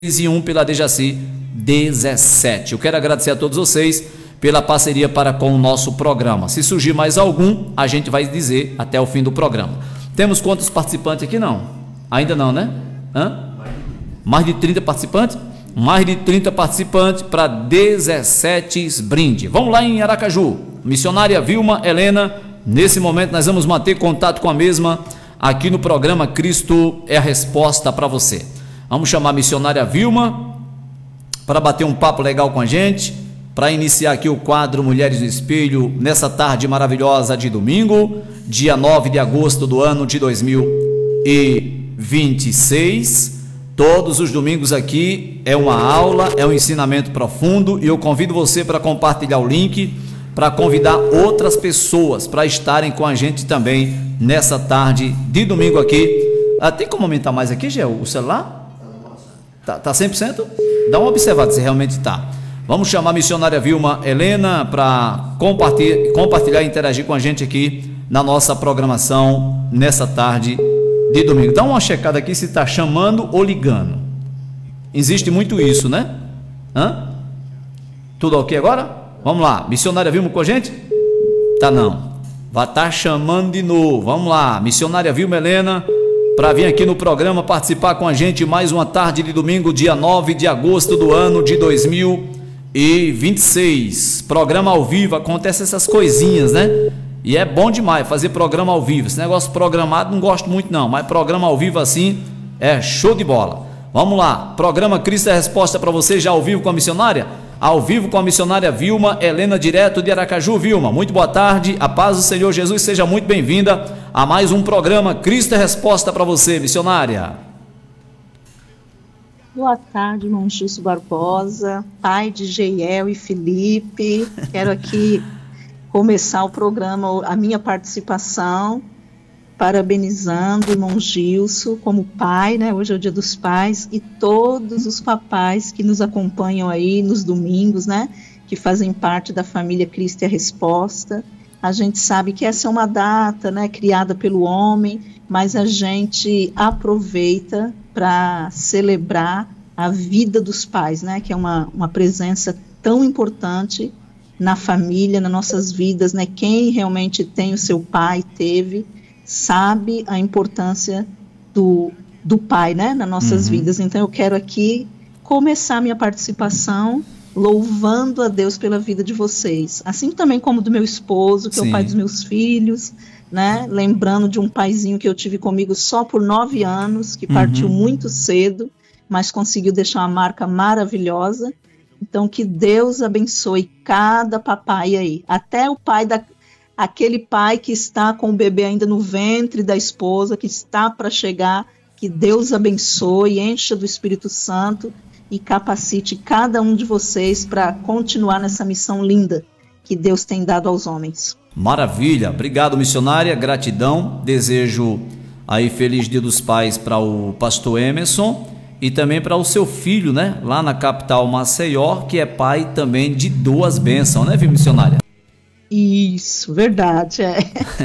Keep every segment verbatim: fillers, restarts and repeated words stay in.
e um pela Dejaci dezessete. Eu quero agradecer a todos vocês pela parceria para com o nosso programa. Se surgir mais algum, a gente vai dizer até o fim do programa. Temos quantos participantes aqui? Não? Ainda não, né? Hã? Mais de trinta participantes? Mais de trinta participantes para dezessete brindes. Vamos lá em Aracaju. Missionária Vilma Helena, nesse momento nós vamos manter contato com a mesma aqui no programa Cristo é a Resposta para você. Vamos chamar a missionária Vilma para bater um papo legal com a gente, para iniciar aqui o quadro Mulheres do Espelho, nessa tarde maravilhosa de domingo, dia nove de agosto do ano de dois mil e vinte e seis. Todos os domingos aqui é uma aula, é um ensinamento profundo, e eu convido você para compartilhar o link, para convidar outras pessoas para estarem com a gente também nessa tarde de domingo aqui. Ah, tem como aumentar mais aqui, Gel, o celular? Tá, tá cem por cento? Dá uma observada se realmente tá. Vamos chamar a missionária Vilma Helena para compartilhar, compartilhar e interagir com a gente aqui na nossa programação nessa tarde de domingo. Dá uma checada aqui se está chamando ou ligando. Existe muito isso, né? Hã? Tudo ok agora? Vamos lá. Missionária Vilma com a gente? Tá não. Vai estar tá chamando de novo. Vamos lá. Missionária Vilma Helena, para vir aqui no programa participar com a gente mais uma tarde de domingo, dia nove de agosto do ano de dois mil e vinte e seis. Programa ao vivo, acontece essas coisinhas, né? E é bom demais fazer programa ao vivo. Esse negócio programado não gosto muito não, mas programa ao vivo assim é show de bola. Vamos lá, programa Cristo é a Resposta para você, já ao vivo com a missionária? Ao vivo com a missionária Vilma Helena, direto de Aracaju. Vilma, muito boa tarde, a paz do Senhor Jesus, seja muito bem-vinda a mais um programa Cristo é a Resposta para você, missionária. Boa tarde, irmão Gilson Barbosa, pai de Geiel e Felipe. Quero aqui começar o programa, a minha participação, parabenizando o irmão Gilson como pai, né? Hoje é o Dia dos Pais, e todos os papais que nos acompanham aí nos domingos, né? Que fazem parte da família Cristo é a Resposta. A gente sabe que essa é uma data, né? Criada pelo homem, mas a gente aproveita para celebrar a vida dos pais, né? Que é uma, uma presença tão importante na família, nas nossas vidas, né? Quem realmente tem o seu pai, teve, sabe a importância do, do pai, né? Nas nossas uhum. vidas. Então eu quero aqui começar minha participação louvando a Deus pela vida de vocês, assim também como do meu esposo, que Sim. é o pai dos meus filhos, né? Lembrando de um paizinho que eu tive comigo só por nove anos, que uhum. partiu muito cedo, mas conseguiu deixar uma marca maravilhosa. Então, que Deus abençoe cada papai aí, até o pai da, aquele pai que está com o bebê ainda no ventre da esposa, que está para chegar, que Deus abençoe, encha do Espírito Santo e capacite cada um de vocês para continuar nessa missão linda que Deus tem dado aos homens. Maravilha, obrigado missionária, gratidão, desejo aí feliz Dia dos Pais para o pastor Emerson e também para o seu filho, né, lá na capital Maceió, que é pai também de duas bênçãos, né, viu, missionária? Isso, verdade, é.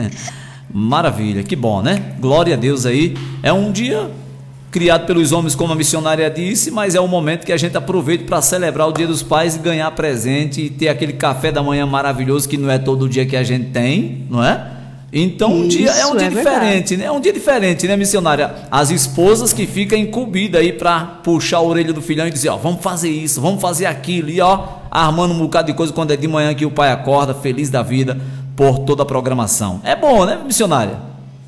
Maravilha, que bom, né? Glória a Deus aí. É um dia criado pelos homens, como a missionária disse, mas é um momento que a gente aproveita para celebrar o Dia dos Pais e ganhar presente e ter aquele café da manhã maravilhoso que não é todo dia que a gente tem, não é? Então um dia é um dia é diferente, né? É um dia diferente, né, missionária? As esposas que ficam incumbidas aí para puxar a orelha do filhão e dizer, ó, vamos fazer isso, vamos fazer aquilo, e ó, armando um bocado de coisa quando é de manhã que o pai acorda feliz da vida por toda a programação. É bom, né, missionária?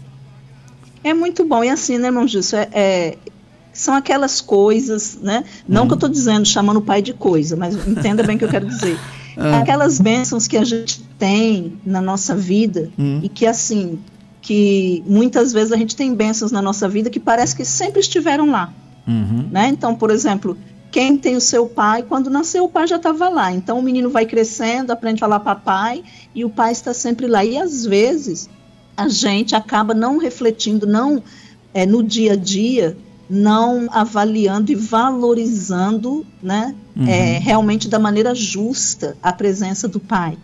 É muito bom, e assim, né, irmão Gilson, é, é, são aquelas coisas, né, não hum. que eu estou dizendo, chamando o pai de coisa, mas entenda bem o que eu quero dizer, ah. aquelas bênçãos que a gente tem na nossa vida, hum. e que assim, que muitas vezes a gente tem bênçãos na nossa vida que parece que sempre estiveram lá, uhum. né, então, por exemplo, quem tem o seu pai, quando nasceu o pai já estava lá, então o menino vai crescendo, aprende a falar papai, e o pai está sempre lá, e às vezes a gente acaba não refletindo, não é, no dia a dia, não avaliando e valorizando, né, uhum. é, realmente da maneira justa a presença do pai.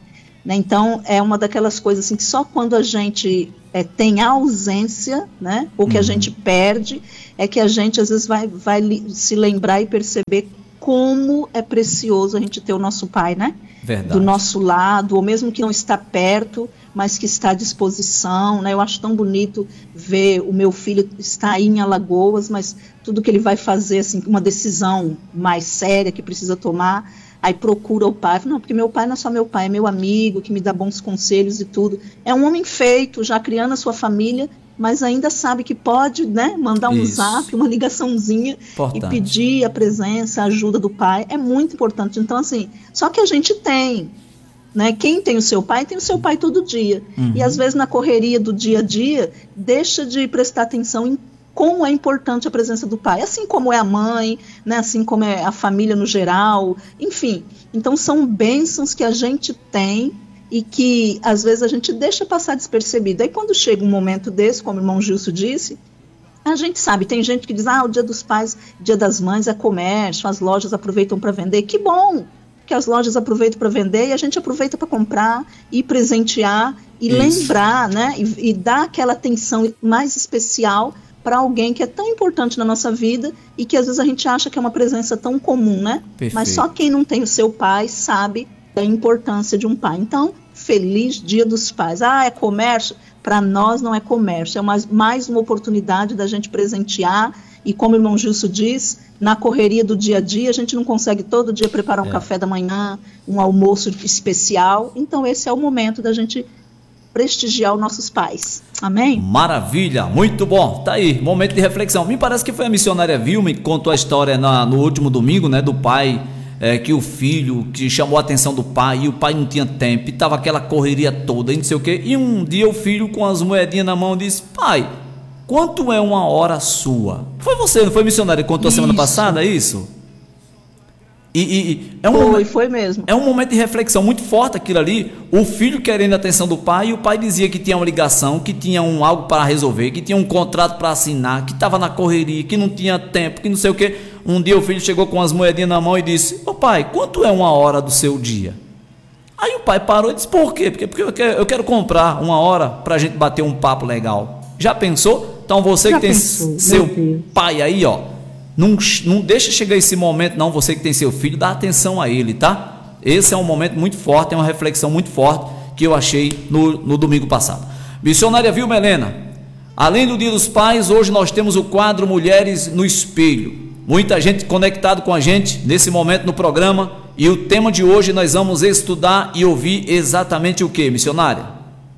né? Então, é uma daquelas coisas assim que só quando a gente é, tem a ausência, né, ou que uhum. a gente perde, é que a gente às vezes vai, vai li- se lembrar e perceber como é precioso a gente ter o nosso pai, né? Verdade. Do nosso lado, ou mesmo que não está perto, mas que está à disposição, né? Eu acho tão bonito ver o meu filho estar aí em Alagoas, mas tudo que ele vai fazer, assim, uma decisão mais séria que precisa tomar, aí procura o pai. Não, porque meu pai não é só meu pai, é meu amigo, que me dá bons conselhos e tudo. É um homem feito, já criando a sua família, mas ainda sabe que pode, né, mandar um Isso. zap, uma ligaçãozinha Importante. E pedir a presença, a ajuda do pai. É muito importante. Então, assim, só que a gente tem, né, quem tem o seu pai, tem o seu pai todo dia. Uhum. E às vezes na correria do dia a dia, deixa de prestar atenção em como é importante a presença do pai, assim como é a mãe, né, assim como é a família no geral, enfim. Então são bênçãos que a gente tem e que às vezes a gente deixa passar despercebido. Aí quando chega um momento desse, como o irmão Gilson disse, a gente sabe, tem gente que diz, ah, o dia dos pais, dia das mães é comércio, as lojas aproveitam para vender. Que bom que as lojas aproveitam para vender e a gente aproveita para comprar e presentear e Isso. lembrar, né, e, e dar aquela atenção mais especial para alguém que é tão importante na nossa vida e que às vezes a gente acha que é uma presença tão comum, né? Perfeito. Mas só quem não tem o seu pai sabe da importância de um pai. Então, feliz Dia dos Pais. Ah, é comércio? Para nós não é comércio, é mais, mais uma oportunidade da gente presentear e, como o irmão Gilson diz, na correria do dia a dia, a gente não consegue todo dia preparar um é. café da manhã, um almoço especial, então esse é o momento da gente prestigiar os nossos pais. Amém? Maravilha, muito bom. Tá aí, momento de reflexão. Me parece que foi a missionária Vilma que contou a história na, no último domingo, né, do pai, é, que o filho, que chamou a atenção do pai, e o pai não tinha tempo, e tava aquela correria toda, e não sei o quê, e um dia o filho com as moedinhas na mão disse, pai, quanto é uma hora sua? Foi você, não foi, missionária, que contou isso. a semana passada, isso? E, e, e é um foi, momento, foi mesmo. É um momento de reflexão muito forte aquilo ali. O filho querendo a atenção do pai, e o pai dizia que tinha uma ligação, que tinha um algo para resolver, que tinha um contrato para assinar, que estava na correria, que não tinha tempo, que não sei o que. Um dia o filho chegou com as moedinhas na mão e disse, ô pai, quanto é uma hora do seu dia? Aí o pai parou e disse, por quê? Porque, porque eu, quero, eu quero comprar uma hora para a gente bater um papo legal. Já pensou? Então você Já que tem pensou, seu pai aí, ó, Não, não deixa chegar esse momento não, você que tem seu filho, dá atenção a ele, tá? Esse é um momento muito forte, é uma reflexão muito forte que eu achei no, no domingo passado. Missionária Vilma Helena, além do Dia dos Pais, hoje nós temos o quadro Mulheres no Espelho. Muita gente conectado com a gente nesse momento no programa, e o tema de hoje nós vamos estudar e ouvir exatamente o que, missionária?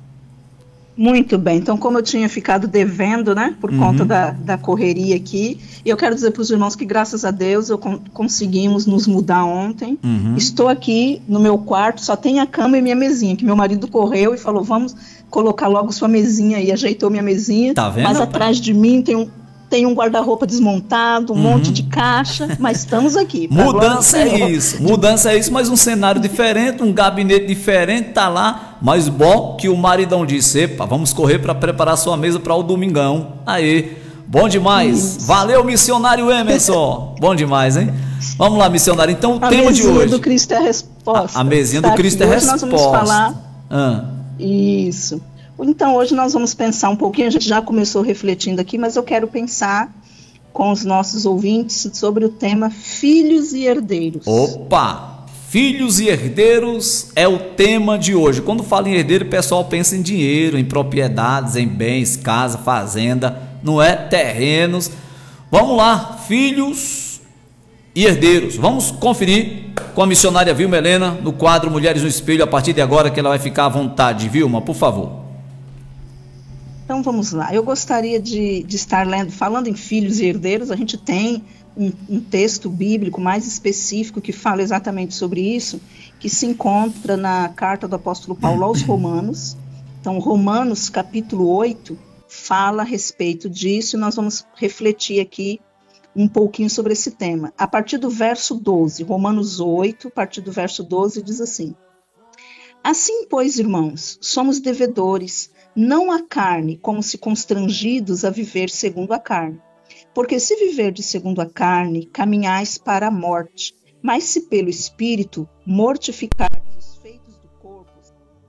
Muito bem, então como eu tinha ficado devendo, né, por uhum. conta da, da correria aqui, eu quero dizer para os irmãos que graças a Deus eu con- conseguimos nos mudar ontem, uhum. estou aqui no meu quarto, só tem a cama e minha mesinha, que meu marido correu e falou, vamos colocar logo sua mesinha aí, ajeitou minha mesinha, tá vendo, mas rapaz? Atrás de mim tem um Tem um guarda-roupa desmontado, um uhum. monte de caixa, mas estamos aqui. Mudança é isso, mudança é isso, mas um cenário diferente, um gabinete diferente, tá lá, mas bom que o maridão disse, epa, vamos correr para preparar sua mesa para o domingão. Aí, bom demais, isso. Valeu, missionário Emerson, bom demais, hein? Vamos lá, missionário, então o a tema de hoje. A mesinha do Cristo é a resposta. A, a mesinha do Cristo é a resposta. Hoje nós vamos falar... Ah. Isso. Então, hoje nós vamos pensar um pouquinho, a gente já começou refletindo aqui, mas eu quero pensar com os nossos ouvintes sobre o tema filhos e herdeiros. Opa! Filhos e herdeiros é o tema de hoje. Quando fala em herdeiro, o pessoal pensa em dinheiro, em propriedades, em bens, casa, fazenda, não é? Terrenos. Vamos lá, filhos e herdeiros. Vamos conferir com a missionária Vilma Helena no quadro Mulheres no Espelho, a partir de agora que ela vai ficar à vontade. Vilma, por favor. Então vamos lá, eu gostaria de, de estar lendo, falando em filhos e herdeiros, a gente tem um, um texto bíblico mais específico que fala exatamente sobre isso, que se encontra na carta do apóstolo Paulo aos Romanos. Então Romanos capítulo oito fala a respeito disso, e nós vamos refletir aqui um pouquinho sobre esse tema. A partir do verso doze, Romanos oito, a partir do verso doze, diz assim: Assim, pois, irmãos, somos devedores, não à carne, como se constrangidos a viver segundo a carne. Porque se viverdes segundo a carne, caminhais para a morte. Mas se pelo Espírito mortificardes os feitos do corpo,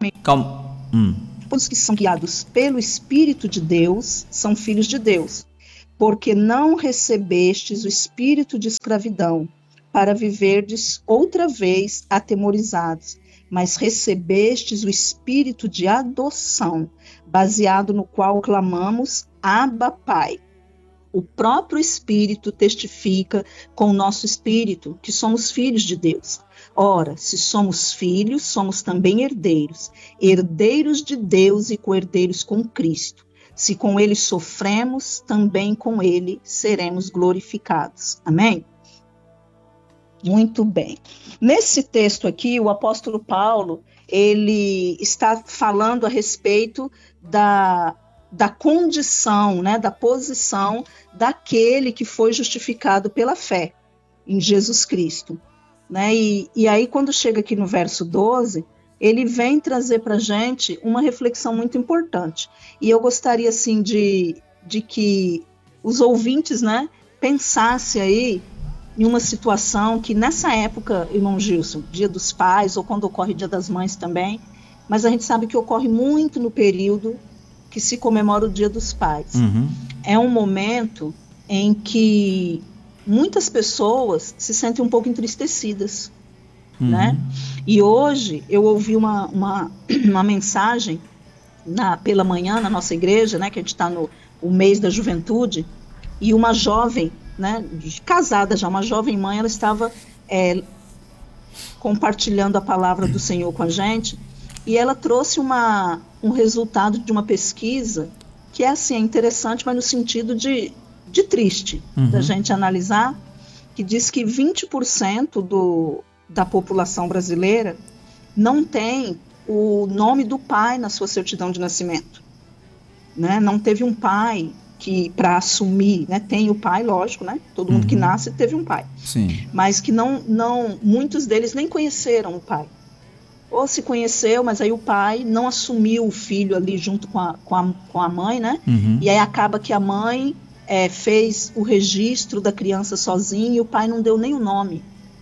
Calma. Hum. Os que são guiados pelo Espírito de Deus são filhos de Deus, porque não recebestes o espírito de escravidão, para viverdes outra vez atemorizados, mas recebestes o espírito de adoção, baseado no qual clamamos, Abba, Pai. O próprio Espírito testifica com o nosso espírito que somos filhos de Deus. Ora, se somos filhos, somos também herdeiros, herdeiros de Deus e co-herdeiros com Cristo. Se com ele sofremos, também com ele seremos glorificados. Amém? Muito bem. Nesse texto aqui, o apóstolo Paulo, ele está falando a respeito da, da condição, né, da posição daquele que foi justificado pela fé em Jesus Cristo. Né? E, e aí, quando chega aqui no verso doze, ele vem trazer para a gente uma reflexão muito importante. E eu gostaria, assim, de, de que os ouvintes, né, pensassem aí em uma situação que nessa época, irmão Gilson, Dia dos Pais, ou quando ocorre Dia das Mães também, mas a gente sabe que ocorre muito no período que se comemora o Dia dos Pais. Uhum. É um momento em que muitas pessoas se sentem um pouco entristecidas, uhum. né? E hoje eu ouvi uma, uma, uma mensagem na, pela manhã na nossa igreja, né, que a gente está no o mês da juventude, e uma jovem, né, casada já, uma jovem mãe, ela estava é, compartilhando a palavra do Senhor com a gente, e ela trouxe uma, um resultado de uma pesquisa que é assim, é interessante, mas no sentido de, de triste, uhum. da gente analisar, que diz que vinte por cento do, da população brasileira não tem o nome do pai na sua certidão de nascimento. Né? Não teve um pai que para assumir, né? Tem o pai, lógico, né? Todo mundo uhum. que nasce teve um pai. Sim. Mas que não, não, muitos deles nem conheceram o pai. Ou se conheceu, mas aí o pai não assumiu o filho ali junto com a, com a, com a mãe, né? Uhum. E aí acaba que a mãe é, fez o registro da criança sozinha e o pai não deu nem o nome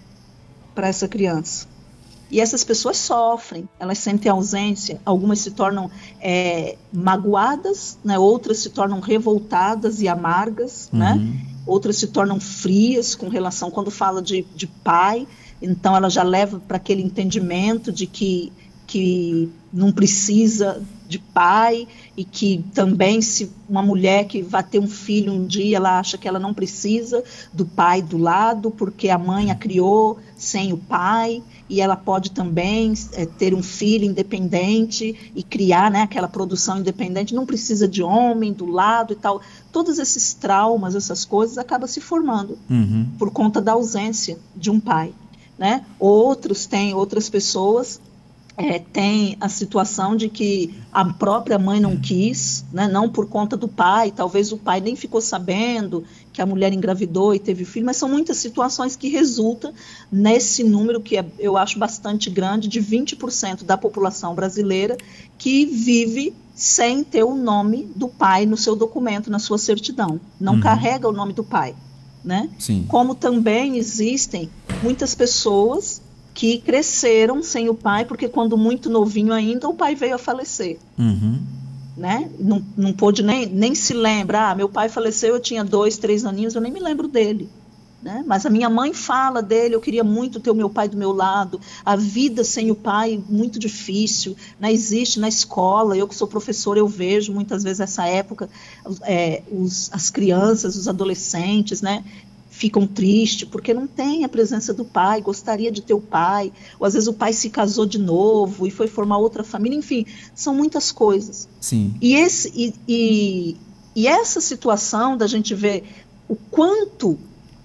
para essa criança. E essas pessoas sofrem, elas sentem ausência, algumas se tornam é, magoadas, né? Outras se tornam revoltadas e amargas, uhum. né? Outras se tornam frias com relação, quando fala de, de pai, então ela já leva para aquele entendimento de que, que não precisa de pai, e que também se uma mulher que vai ter um filho um dia, ela acha que ela não precisa do pai do lado, porque a mãe a criou sem o pai, e ela pode também é, ter um filho independente e criar, né, aquela produção independente, não precisa de homem do lado e tal. Todos esses traumas, essas coisas, acabam se formando uhum. por conta da ausência de um pai. Né? Outros têm, outras pessoas é, têm a situação de que a própria mãe não quis, né? Não por conta do pai, talvez o pai nem ficou sabendo que a mulher engravidou e teve filho, mas são muitas situações que resultam nesse número que é, eu acho bastante grande, de vinte por cento da população brasileira que vive sem ter o nome do pai no seu documento, na sua certidão, não uhum. carrega o nome do pai. Né? Sim. Como também existem muitas pessoas que cresceram sem o pai, porque quando muito novinho ainda, o pai veio a falecer. Uhum. Né? Não, não pôde nem, nem se lembrar. Ah, meu pai faleceu, eu tinha dois, três aninhos, eu nem me lembro dele. Né? Mas a minha mãe fala dele, eu queria muito ter o meu pai do meu lado. A vida sem o pai, muito difícil. Não existe na escola, eu que sou professora, eu vejo muitas vezes essa época, é, os, as crianças, os adolescentes, né, ficam tristes porque não tem a presença do pai, gostaria de ter o pai, ou às vezes o pai se casou de novo e foi formar outra família, enfim, são muitas coisas. Sim. E, esse, e, e, e essa situação da gente ver o quanto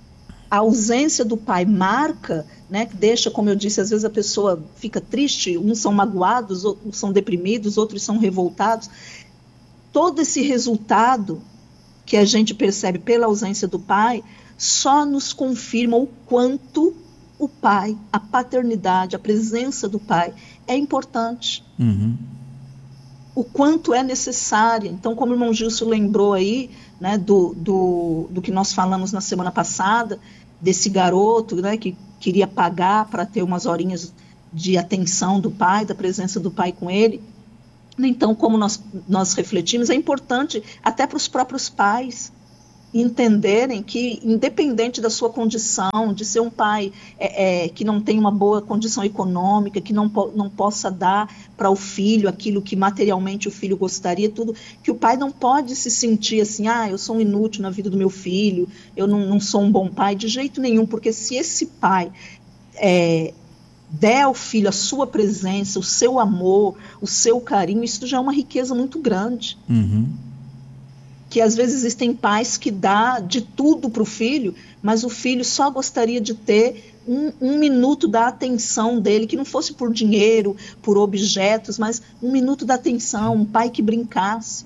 a ausência do pai marca, né, que deixa, como eu disse, às vezes a pessoa fica triste, uns são magoados, outros são deprimidos, outros são revoltados. Todo esse resultado que a gente percebe pela ausência do pai só nos confirma o quanto o pai, a paternidade, a presença do pai é importante. Uhum. O quanto é necessária. Então, como o irmão Gilson lembrou aí, né, do, do, do que nós falamos na semana passada, desse garoto, né, que queria pagar para ter umas horinhas de atenção do pai, da presença do pai com ele. Então, como nós, nós refletimos, é importante até para os próprios pais entenderem que, independente da sua condição, de ser um pai é, é, que não tem uma boa condição econômica, que não, po não possa dar para o filho aquilo que materialmente o filho gostaria, tudo, que o pai não pode se sentir assim, ah, eu sou um inútil na vida do meu filho, eu não, não sou um bom pai, de jeito nenhum, porque se esse pai é, der ao filho a sua presença, o seu amor, o seu carinho, isso já é uma riqueza muito grande. Uhum. Que às vezes existem pais que dá de tudo para o filho, mas o filho só gostaria de ter um, um minuto da atenção dele, que não fosse por dinheiro, por objetos, mas um minuto da atenção, um pai que brincasse.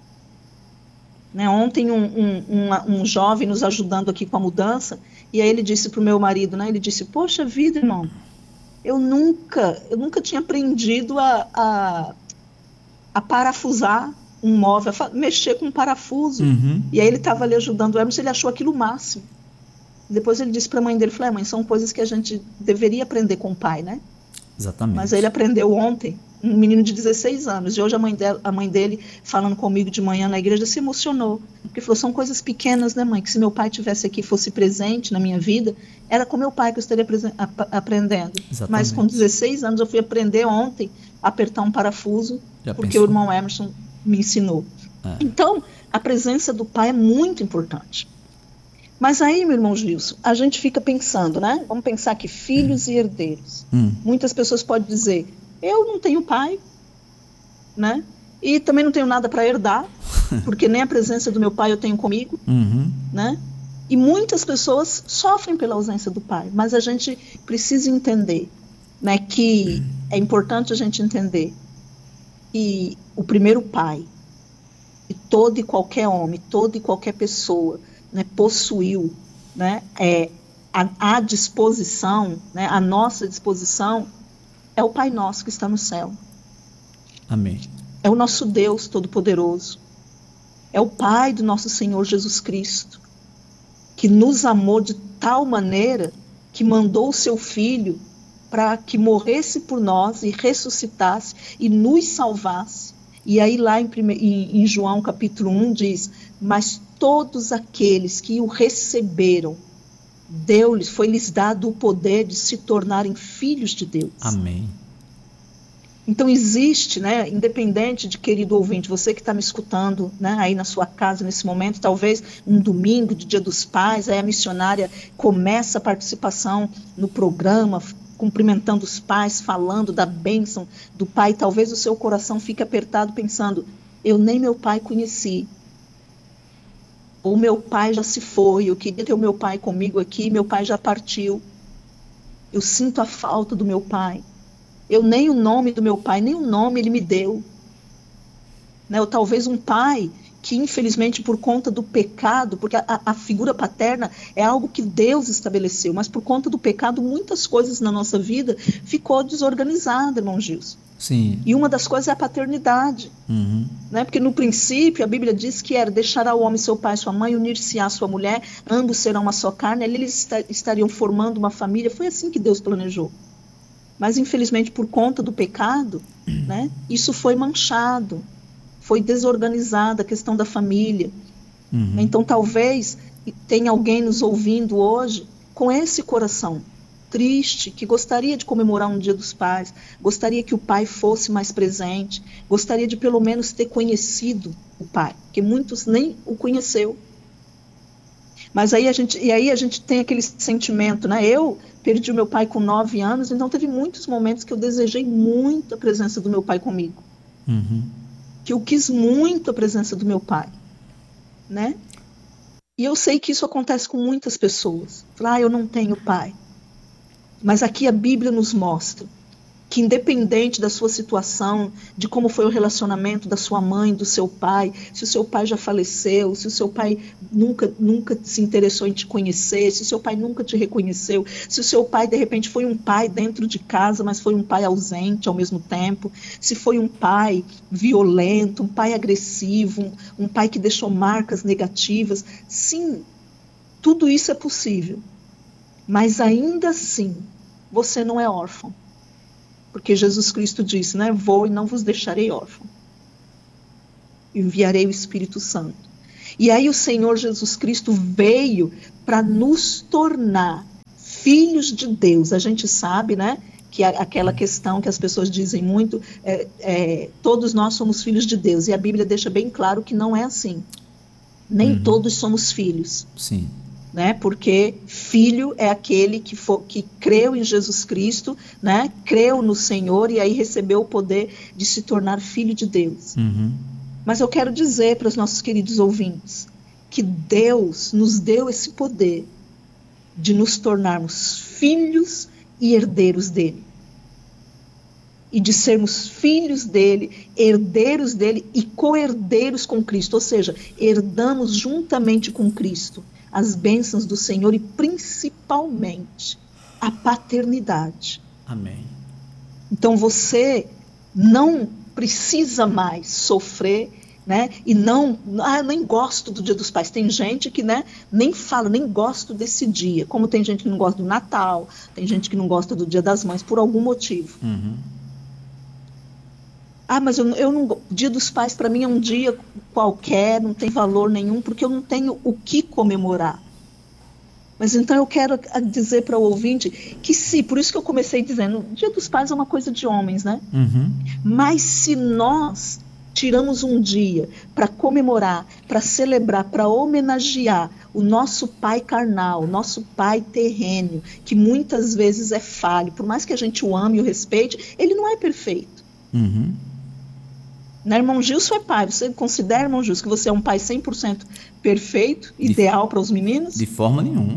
Né? Ontem um, um, um, um jovem nos ajudando aqui com a mudança, e aí ele disse para o meu marido, né, ele disse, poxa vida, irmão, eu nunca, eu nunca tinha aprendido a, a, a parafusar um móvel, mexer com um parafuso. Uhum. E aí ele estava ali ajudando o Hermes, ele achou aquilo o máximo. Depois ele disse para a mãe dele, falei, mãe, são coisas que a gente deveria aprender com o pai, né? Exatamente. Mas aí ele aprendeu ontem, um menino de dezesseis anos, e hoje a mãe, dele, a mãe dele, falando comigo de manhã na igreja, se emocionou, porque falou, são coisas pequenas, né, mãe, que se meu pai tivesse aqui, fosse presente na minha vida, era com meu pai que eu estaria aprendendo. Exatamente. Mas com dezesseis anos eu fui aprender ontem a apertar um parafuso, Já porque pensou? O irmão Emerson me ensinou. É. Então, a presença do pai é muito importante. Mas aí, meu irmão Gilson, a gente fica pensando, né? Vamos pensar que filhos hum. e herdeiros. Hum. Muitas pessoas podem dizer, eu não tenho pai, né? E também não tenho nada para herdar, porque nem a presença do meu pai eu tenho comigo, uhum. né? E muitas pessoas sofrem pela ausência do pai, mas a gente precisa entender, né, que hum. é importante a gente entender que o primeiro pai, que todo e qualquer homem, toda e qualquer pessoa, né, possuiu, né, é, a, a disposição, né, a nossa disposição, é o Pai Nosso que está no céu. Amém. É o nosso Deus Todo-Poderoso. É o Pai do nosso Senhor Jesus Cristo, que nos amou de tal maneira que mandou o seu Filho para que morresse por nós e ressuscitasse e nos salvasse. E aí lá em, em, em João capítulo um diz, mas todos aqueles que o receberam, deu-lhes, foi-lhes dado o poder de se tornarem filhos de Deus. Amém. Então existe, né, independente de, querido ouvinte, você que está me escutando, né, aí na sua casa nesse momento, talvez um domingo de Dia dos Pais, aí a missionária começa a participação no programa, cumprimentando os pais, falando da bênção do pai, talvez o seu coração fique apertado pensando, eu nem meu pai conheci, ou meu pai já se foi, eu queria ter o meu pai comigo aqui, meu pai já partiu, eu sinto a falta do meu pai, eu nem o nome do meu pai, nem o nome ele me deu, né? Ou talvez um pai que infelizmente por conta do pecado, porque a, a figura paterna é algo que Deus estabeleceu, mas por conta do pecado muitas coisas na nossa vida ficou desorganizada, irmão Gilson. Sim. E uma das coisas é a paternidade, uhum. né? Porque no princípio a Bíblia diz que era deixará o homem seu pai e sua mãe, unir-se à sua mulher, ambos serão uma só carne, ali eles estariam formando uma família, foi assim que Deus planejou. Mas infelizmente por conta do pecado, né, isso foi manchado, foi desorganizada a questão da família. Uhum. Então talvez tenha alguém nos ouvindo hoje com esse coração triste, que gostaria de comemorar um Dia dos Pais, gostaria que o pai fosse mais presente, gostaria de pelo menos ter conhecido o pai, porque muitos nem o conheceu. Mas aí a gente, e aí a gente tem aquele sentimento, né? Eu perdi o meu pai com nove anos, então teve muitos momentos que eu desejei muito a presença do meu pai comigo. Uhum. Que eu quis muito a presença do meu pai, né? E eu sei que isso acontece com muitas pessoas. Falar, ah, eu não tenho pai. Mas aqui a Bíblia nos mostra que independente da sua situação, de como foi o relacionamento da sua mãe, do seu pai, se o seu pai já faleceu, se o seu pai nunca, nunca se interessou em te conhecer, se o seu pai nunca te reconheceu, se o seu pai de repente foi um pai dentro de casa, mas foi um pai ausente ao mesmo tempo, se foi um pai violento, um pai agressivo, um, um pai que deixou marcas negativas, sim, tudo isso é possível, mas ainda assim, você não é órfão. Porque Jesus Cristo disse, né? Vou e não vos deixarei órfão. Enviarei o Espírito Santo. E aí o Senhor Jesus Cristo veio para nos tornar filhos de Deus. A gente sabe, né? Que aquela questão que as pessoas dizem muito, é, é, todos nós somos filhos de Deus. E a Bíblia deixa bem claro que não é assim. Nem uhum. todos somos filhos. Sim. Né? Porque filho é aquele que, for, que creu em Jesus Cristo, né? Creu no Senhor e aí recebeu o poder de se tornar filho de Deus. Uhum. Mas eu quero dizer para os nossos queridos ouvintes que Deus nos deu esse poder de nos tornarmos filhos e herdeiros dele. E de sermos filhos dele, herdeiros dele e co-herdeiros com Cristo. Ou seja, herdamos juntamente com Cristo as bênçãos do Senhor e principalmente a paternidade. Amém. Então você não precisa mais sofrer, né? E não, ah, eu nem gosto do Dia dos Pais. Tem gente que, né, nem fala, nem gosto desse dia. Como tem gente que não gosta do Natal, tem gente que não gosta do Dia das Mães por algum motivo. Uhum. Ah, mas eu, eu não, Dia dos Pais para mim é um dia qualquer, não tem valor nenhum, porque eu não tenho o que comemorar. Mas então eu quero dizer para o ouvinte que sim, por isso que eu comecei dizendo, o Dia dos Pais é uma coisa de homens, né? Uhum. Mas se nós tiramos um dia para comemorar, para celebrar, para homenagear o nosso pai carnal, o nosso pai terreno, que muitas vezes é falho, por mais que a gente o ame e o respeite, ele não é perfeito. Uhum. Né, irmão Gilson é pai, você considera, irmão Gilson, que você é um pai cem por cento perfeito, de, ideal para os meninos? De forma nenhuma.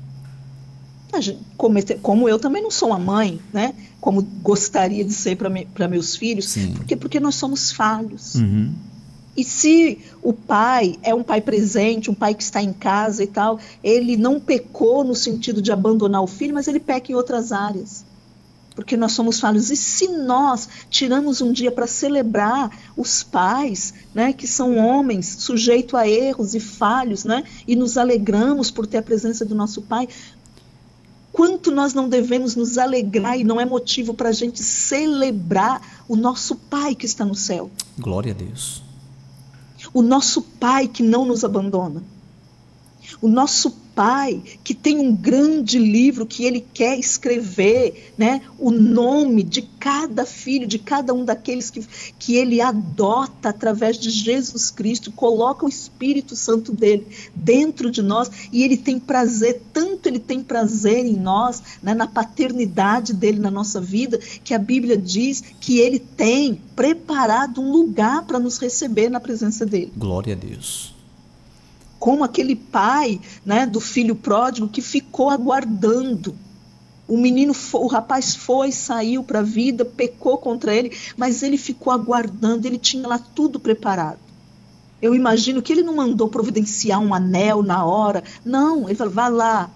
Como, como eu também não sou uma mãe, né? Como gostaria de ser para me, meus filhos. Sim. Porque, porque nós somos falhos. Uhum. E se o pai é um pai presente, um pai que está em casa e tal, ele não pecou no sentido de abandonar o filho, mas ele peca em outras áreas. Porque nós somos falhos. E se nós tiramos um dia para celebrar os pais, né, que são homens sujeitos a erros e falhos, né, e nos alegramos por ter a presença do nosso pai, quanto nós não devemos nos alegrar e não é motivo para a gente celebrar o nosso pai que está no céu. Glória a Deus. O nosso pai que não nos abandona. O nosso pai que tem um grande livro que ele quer escrever, né, o nome de cada filho, de cada um daqueles que, que ele adota através de Jesus Cristo, coloca o Espírito Santo dele dentro de nós e ele tem prazer, tanto ele tem prazer em nós, né, na paternidade dele na nossa vida, que a Bíblia diz que ele tem preparado um lugar para nos receber na presença dele. Glória a Deus. Como aquele pai, né, do filho pródigo que ficou aguardando. O menino, o rapaz foi, saiu para a vida, pecou contra ele, mas ele ficou aguardando, ele tinha lá tudo preparado. Eu imagino que ele não mandou providenciar um anel na hora, não, ele falou, vá lá,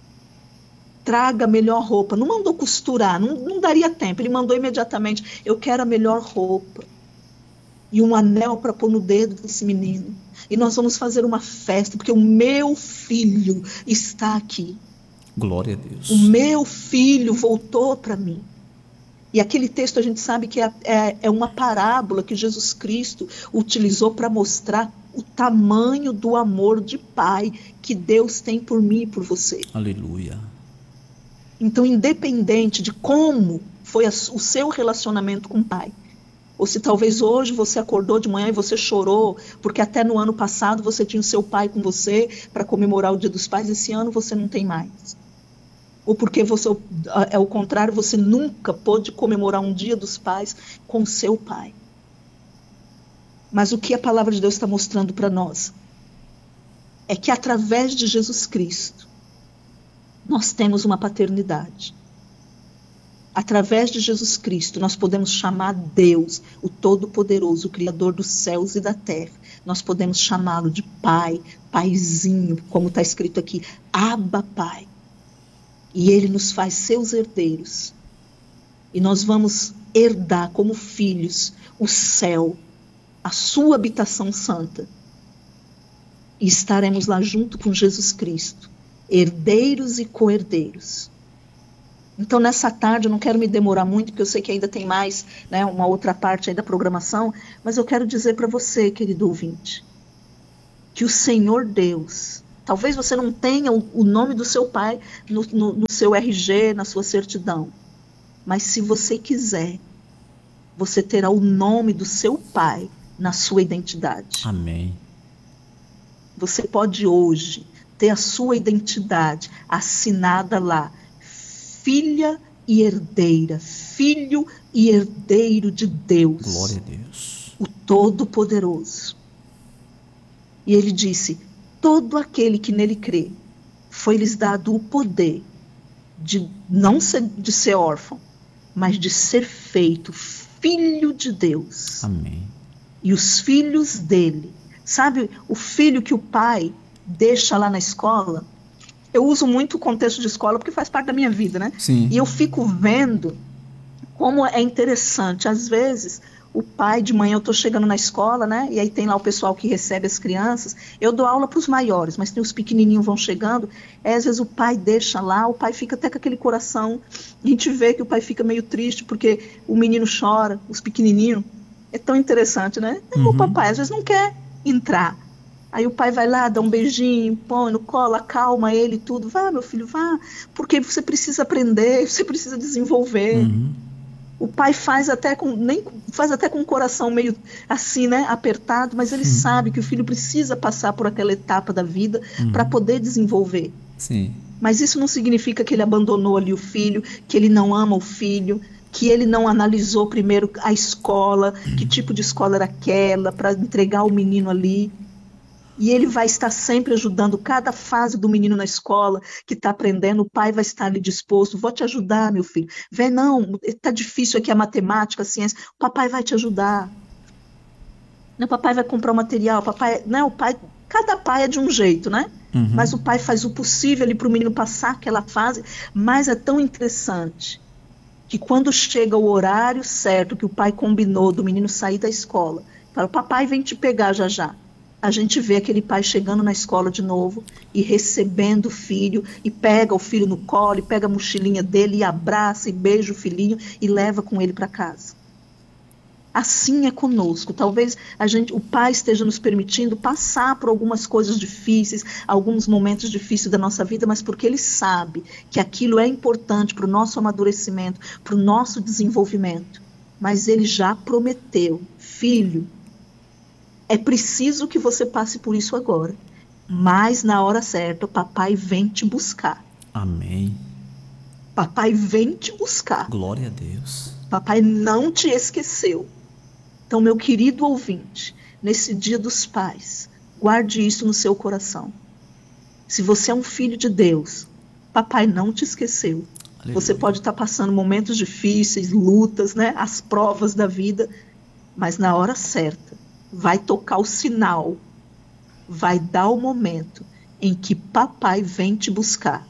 traga a melhor roupa, não mandou costurar, não, não daria tempo, ele mandou imediatamente, eu quero a melhor roupa. E um anel para pôr no dedo desse menino. E nós vamos fazer uma festa, porque o meu filho está aqui. Glória a Deus. O meu filho voltou para mim. E aquele texto a gente sabe que é, é, é uma parábola que Jesus Cristo utilizou para mostrar o tamanho do amor de pai que Deus tem por mim e por você. Aleluia. Então, independente de como foi a, o seu relacionamento com o pai, ou se talvez hoje você acordou de manhã e você chorou, porque até no ano passado você tinha o seu pai com você para comemorar o Dia dos Pais, esse ano você não tem mais. Ou porque você, é o contrário, você nunca pôde comemorar um Dia dos Pais com o seu pai. Mas o que a palavra de Deus está mostrando para nós é que através de Jesus Cristo nós temos uma paternidade. Através de Jesus Cristo, nós podemos chamar Deus, o Todo-Poderoso, o Criador dos céus e da terra. Nós podemos chamá-lo de Pai, Paizinho, como está escrito aqui, Abba, Pai. E Ele nos faz seus herdeiros. E nós vamos herdar como filhos o céu, a sua habitação santa. E estaremos lá junto com Jesus Cristo, herdeiros e co-herdeiros. Então, nessa tarde, eu não quero me demorar muito, porque eu sei que ainda tem mais, né, uma outra parte aí da programação, mas eu quero dizer para você, querido ouvinte, que o Senhor Deus, talvez você não tenha o, o nome do seu pai no, no, no seu R G, na sua certidão, mas se você quiser, você terá o nome do seu pai na sua identidade. Amém. Você pode hoje ter a sua identidade assinada lá, filha e herdeira, filho e herdeiro de Deus. Glória a Deus. O Todo-Poderoso. E ele disse, todo aquele que nele crê, foi-lhes dado o poder de não ser, de ser órfão, mas de ser feito filho de Deus. Amém. E os filhos dele, sabe o filho que o pai deixa lá na escola? Eu uso muito o contexto de escola porque faz parte da minha vida, né? Sim. E eu fico vendo como é interessante. Às vezes, o pai, de manhã eu estou chegando na escola, né? E aí tem lá o pessoal que recebe as crianças. Eu dou aula para os maiores, mas tem os pequenininhos vão chegando. É, às vezes o pai deixa lá, o pai fica até com aquele coração. A gente vê que o pai fica meio triste porque o menino chora, os pequenininhos. É tão interessante, né? Uhum. O papai às vezes não quer entrar. Aí o pai vai lá, dá um beijinho, põe no colo, acalma ele e tudo. Vá, meu filho, vá. Porque você precisa aprender, você precisa desenvolver. Uhum. O pai faz até com nem faz até com o coração meio assim, né, apertado, mas ele uhum. sabe que o filho precisa passar por aquela etapa da vida uhum. para poder desenvolver. Sim. Mas isso não significa que ele abandonou ali o filho, que ele não ama o filho, que ele não analisou primeiro a escola, uhum. que tipo de escola era aquela, para entregar o menino ali. E ele vai estar sempre ajudando cada fase do menino na escola que está aprendendo. O pai vai estar ali disposto. Vou te ajudar, meu filho. Vê, não, está difícil aqui a matemática, a ciência. O papai vai te ajudar. O papai vai comprar o material. O papai, né, o pai, cada pai é de um jeito, né? Uhum. Mas o pai faz o possível ali para o menino passar aquela fase. Mas é tão interessante que quando chega o horário certo que o pai combinou do menino sair da escola, fala, o papai vem te pegar já já. A gente vê aquele pai chegando na escola de novo e recebendo o filho, e pega o filho no colo, e pega a mochilinha dele, e abraça, e beija o filhinho, e leva com ele para casa. Assim é conosco. Talvez a gente, o pai esteja nos permitindo passar por algumas coisas difíceis, alguns momentos difíceis da nossa vida, mas porque ele sabe que aquilo é importante para o nosso amadurecimento, para o nosso desenvolvimento. Mas ele já prometeu, filho, é preciso que você passe por isso agora. Mas na hora certa, o papai vem te buscar. Amém. Papai vem te buscar. Glória a Deus. Papai não te esqueceu. Então, meu querido ouvinte, nesse dia dos pais, guarde isso no seu coração. Se você é um filho de Deus, papai não te esqueceu. Aleluia. Você pode estar passando momentos difíceis, lutas, né, as provas da vida, mas na hora certa, vai tocar o sinal, vai dar o momento em que papai vem te buscar.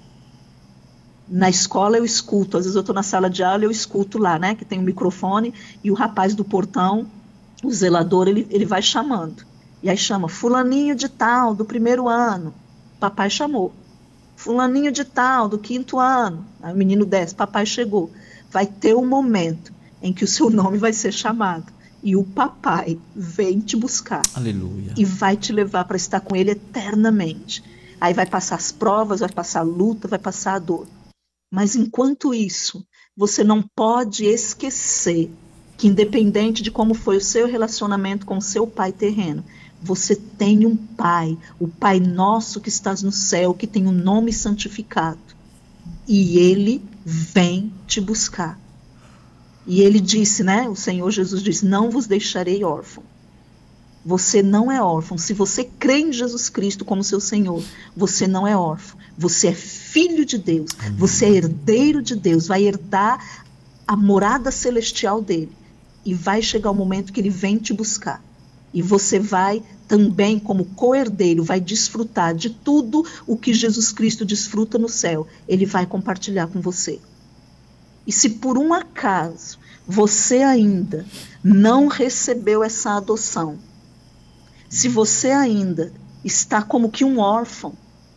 Na escola eu escuto, às vezes eu estou na sala de aula e eu escuto lá, né, que tem um microfone e o rapaz do portão, o zelador, ele, ele vai chamando. E aí chama, fulaninho de tal, do primeiro ano. Papai chamou. Fulaninho de tal, do quinto ano. Aí o menino desce, papai chegou. Vai ter um momento em que o seu nome vai ser chamado. E o papai vem te buscar. Aleluia. E vai te levar para estar com ele eternamente. Aí vai passar as provas, vai passar a luta, vai passar a dor. Mas enquanto isso, você não pode esquecer que independente de como foi o seu relacionamento com o seu pai terreno, você tem um pai, o Pai nosso que estás no céu, que tem um nome santificado. E ele vem te buscar. E ele disse, né, o Senhor Jesus disse, não vos deixarei órfão. Você não é órfão. Se você crê em Jesus Cristo como seu Senhor, você não é órfão. Você é filho de Deus. Amém. Você é herdeiro de Deus. Vai herdar a morada celestial dele. E vai chegar o momento que ele vem te buscar. E você vai também, como co-herdeiro, vai desfrutar de tudo o que Jesus Cristo desfruta no céu. Ele vai compartilhar com você. E se por um acaso você ainda não recebeu essa adoção, se você ainda está como que um órfão,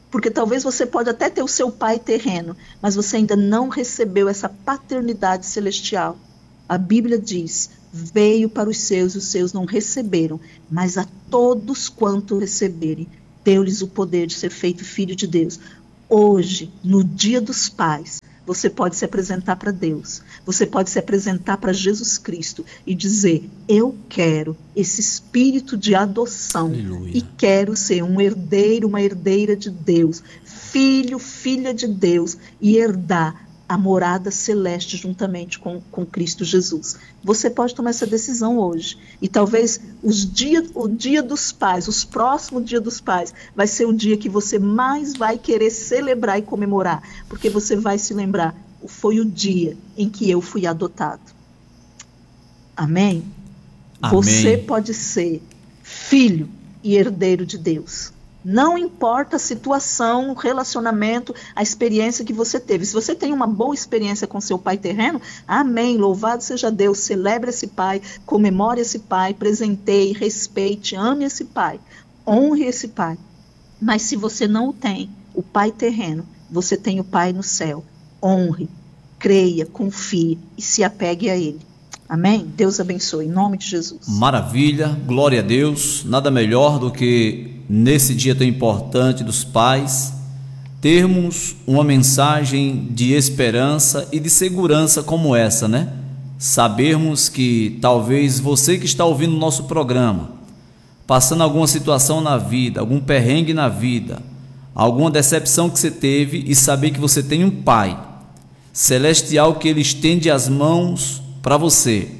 Porque talvez você pode até ter o seu pai terreno, mas você ainda não recebeu essa paternidade celestial. A Bíblia diz, veio para os seus, os seus não receberam, mas a todos quanto receberem, deu-lhes o poder de ser feito filho de Deus. Hoje, no dia dos pais, você pode se apresentar para Deus, você pode se apresentar para Jesus Cristo e dizer, eu quero esse espírito de adoção. Aleluia. E quero ser um herdeiro, uma herdeira de Deus, filho, filha de Deus, e herdar a morada celeste juntamente com, com Cristo Jesus. Você pode tomar essa decisão hoje. E talvez os dia, o dia dos pais, os próximos dias dos pais, vai ser o dia que você mais vai querer celebrar e comemorar. Porque você vai se lembrar, foi o dia em que eu fui adotado. Amém? Amém. Você pode ser filho e herdeiro de Deus. Não importa a situação, o relacionamento, a experiência que você teve. Se você tem uma boa experiência com seu pai terreno, amém, louvado seja Deus, celebre esse pai, comemore esse pai, presenteie, respeite, ame esse pai, honre esse pai. Mas se você não o tem, o pai terreno, você tem o pai no céu. Honre, creia, confie e se apegue a ele. Amém? Deus abençoe, em nome de Jesus. Maravilha, glória a Deus. Nada melhor do que nesse dia tão importante dos pais, termos uma mensagem de esperança e de segurança como essa, né? Sabermos que talvez você que está ouvindo o nosso programa, passando alguma situação na vida, algum perrengue na vida, alguma decepção que você teve, e saber que você tem um Pai celestial que Ele estende as mãos para você,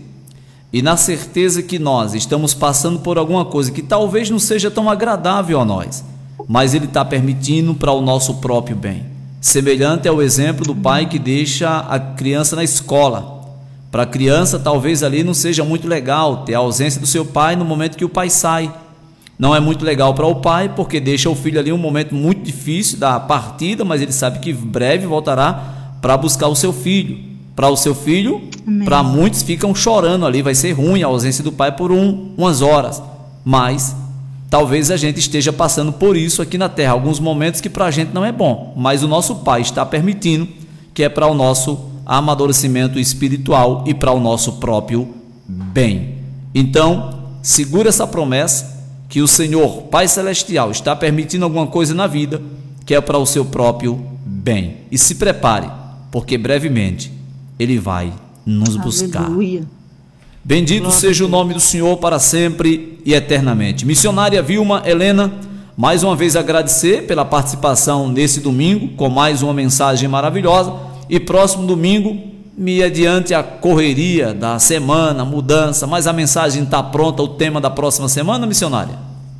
e na certeza que nós estamos passando por alguma coisa que talvez não seja tão agradável a nós, mas Ele está permitindo para o nosso próprio bem. Semelhante ao exemplo do pai que deixa a criança na escola. Para a criança talvez ali não seja muito legal ter a ausência do seu pai no momento que o pai sai. Não é muito legal para o pai porque deixa o filho ali um momento muito difícil da partida, mas ele sabe que breve voltará para buscar o seu filho. Para o seu filho, para muitos ficam chorando ali, vai ser ruim a ausência do pai por um, umas horas, mas talvez a gente esteja passando por isso aqui na terra, alguns momentos que para a gente não é bom, mas o nosso Pai está permitindo, que é para o nosso amadurecimento espiritual e para o nosso próprio bem. Então, segura essa promessa, que o Senhor, Pai Celestial, está permitindo alguma coisa na vida, que é para o seu próprio bem, e se prepare, porque brevemente Ele vai nos buscar. Aleluia. Bendito Glória seja o nome do Senhor para sempre e eternamente. Missionária Vilma Helena, mais uma vez agradecer pela participação nesse domingo, com mais uma mensagem maravilhosa. E próximo domingo, me adiante a correria da semana, mudança, mas a mensagem está pronta, o tema da próxima semana, missionária?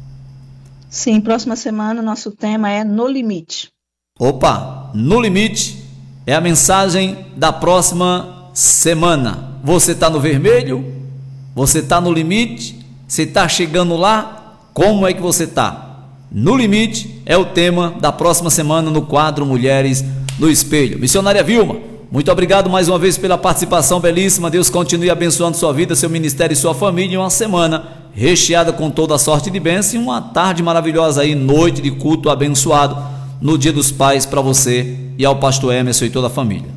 Sim, próxima semana o nosso tema é No Limite. Opa, No Limite é a mensagem da próxima semana. Você está no vermelho? Você está no limite? Você está chegando lá? Como é que você está? No Limite é o tema da próxima semana no quadro Mulheres no Espelho. Missionária Vilma, muito obrigado mais uma vez pela participação belíssima. Deus continue abençoando sua vida, seu ministério e sua família. Uma semana recheada com toda a sorte de bênção e uma tarde maravilhosa aí, noite de culto abençoado no Dia dos Pais para você e ao pastor Emerson e toda a família.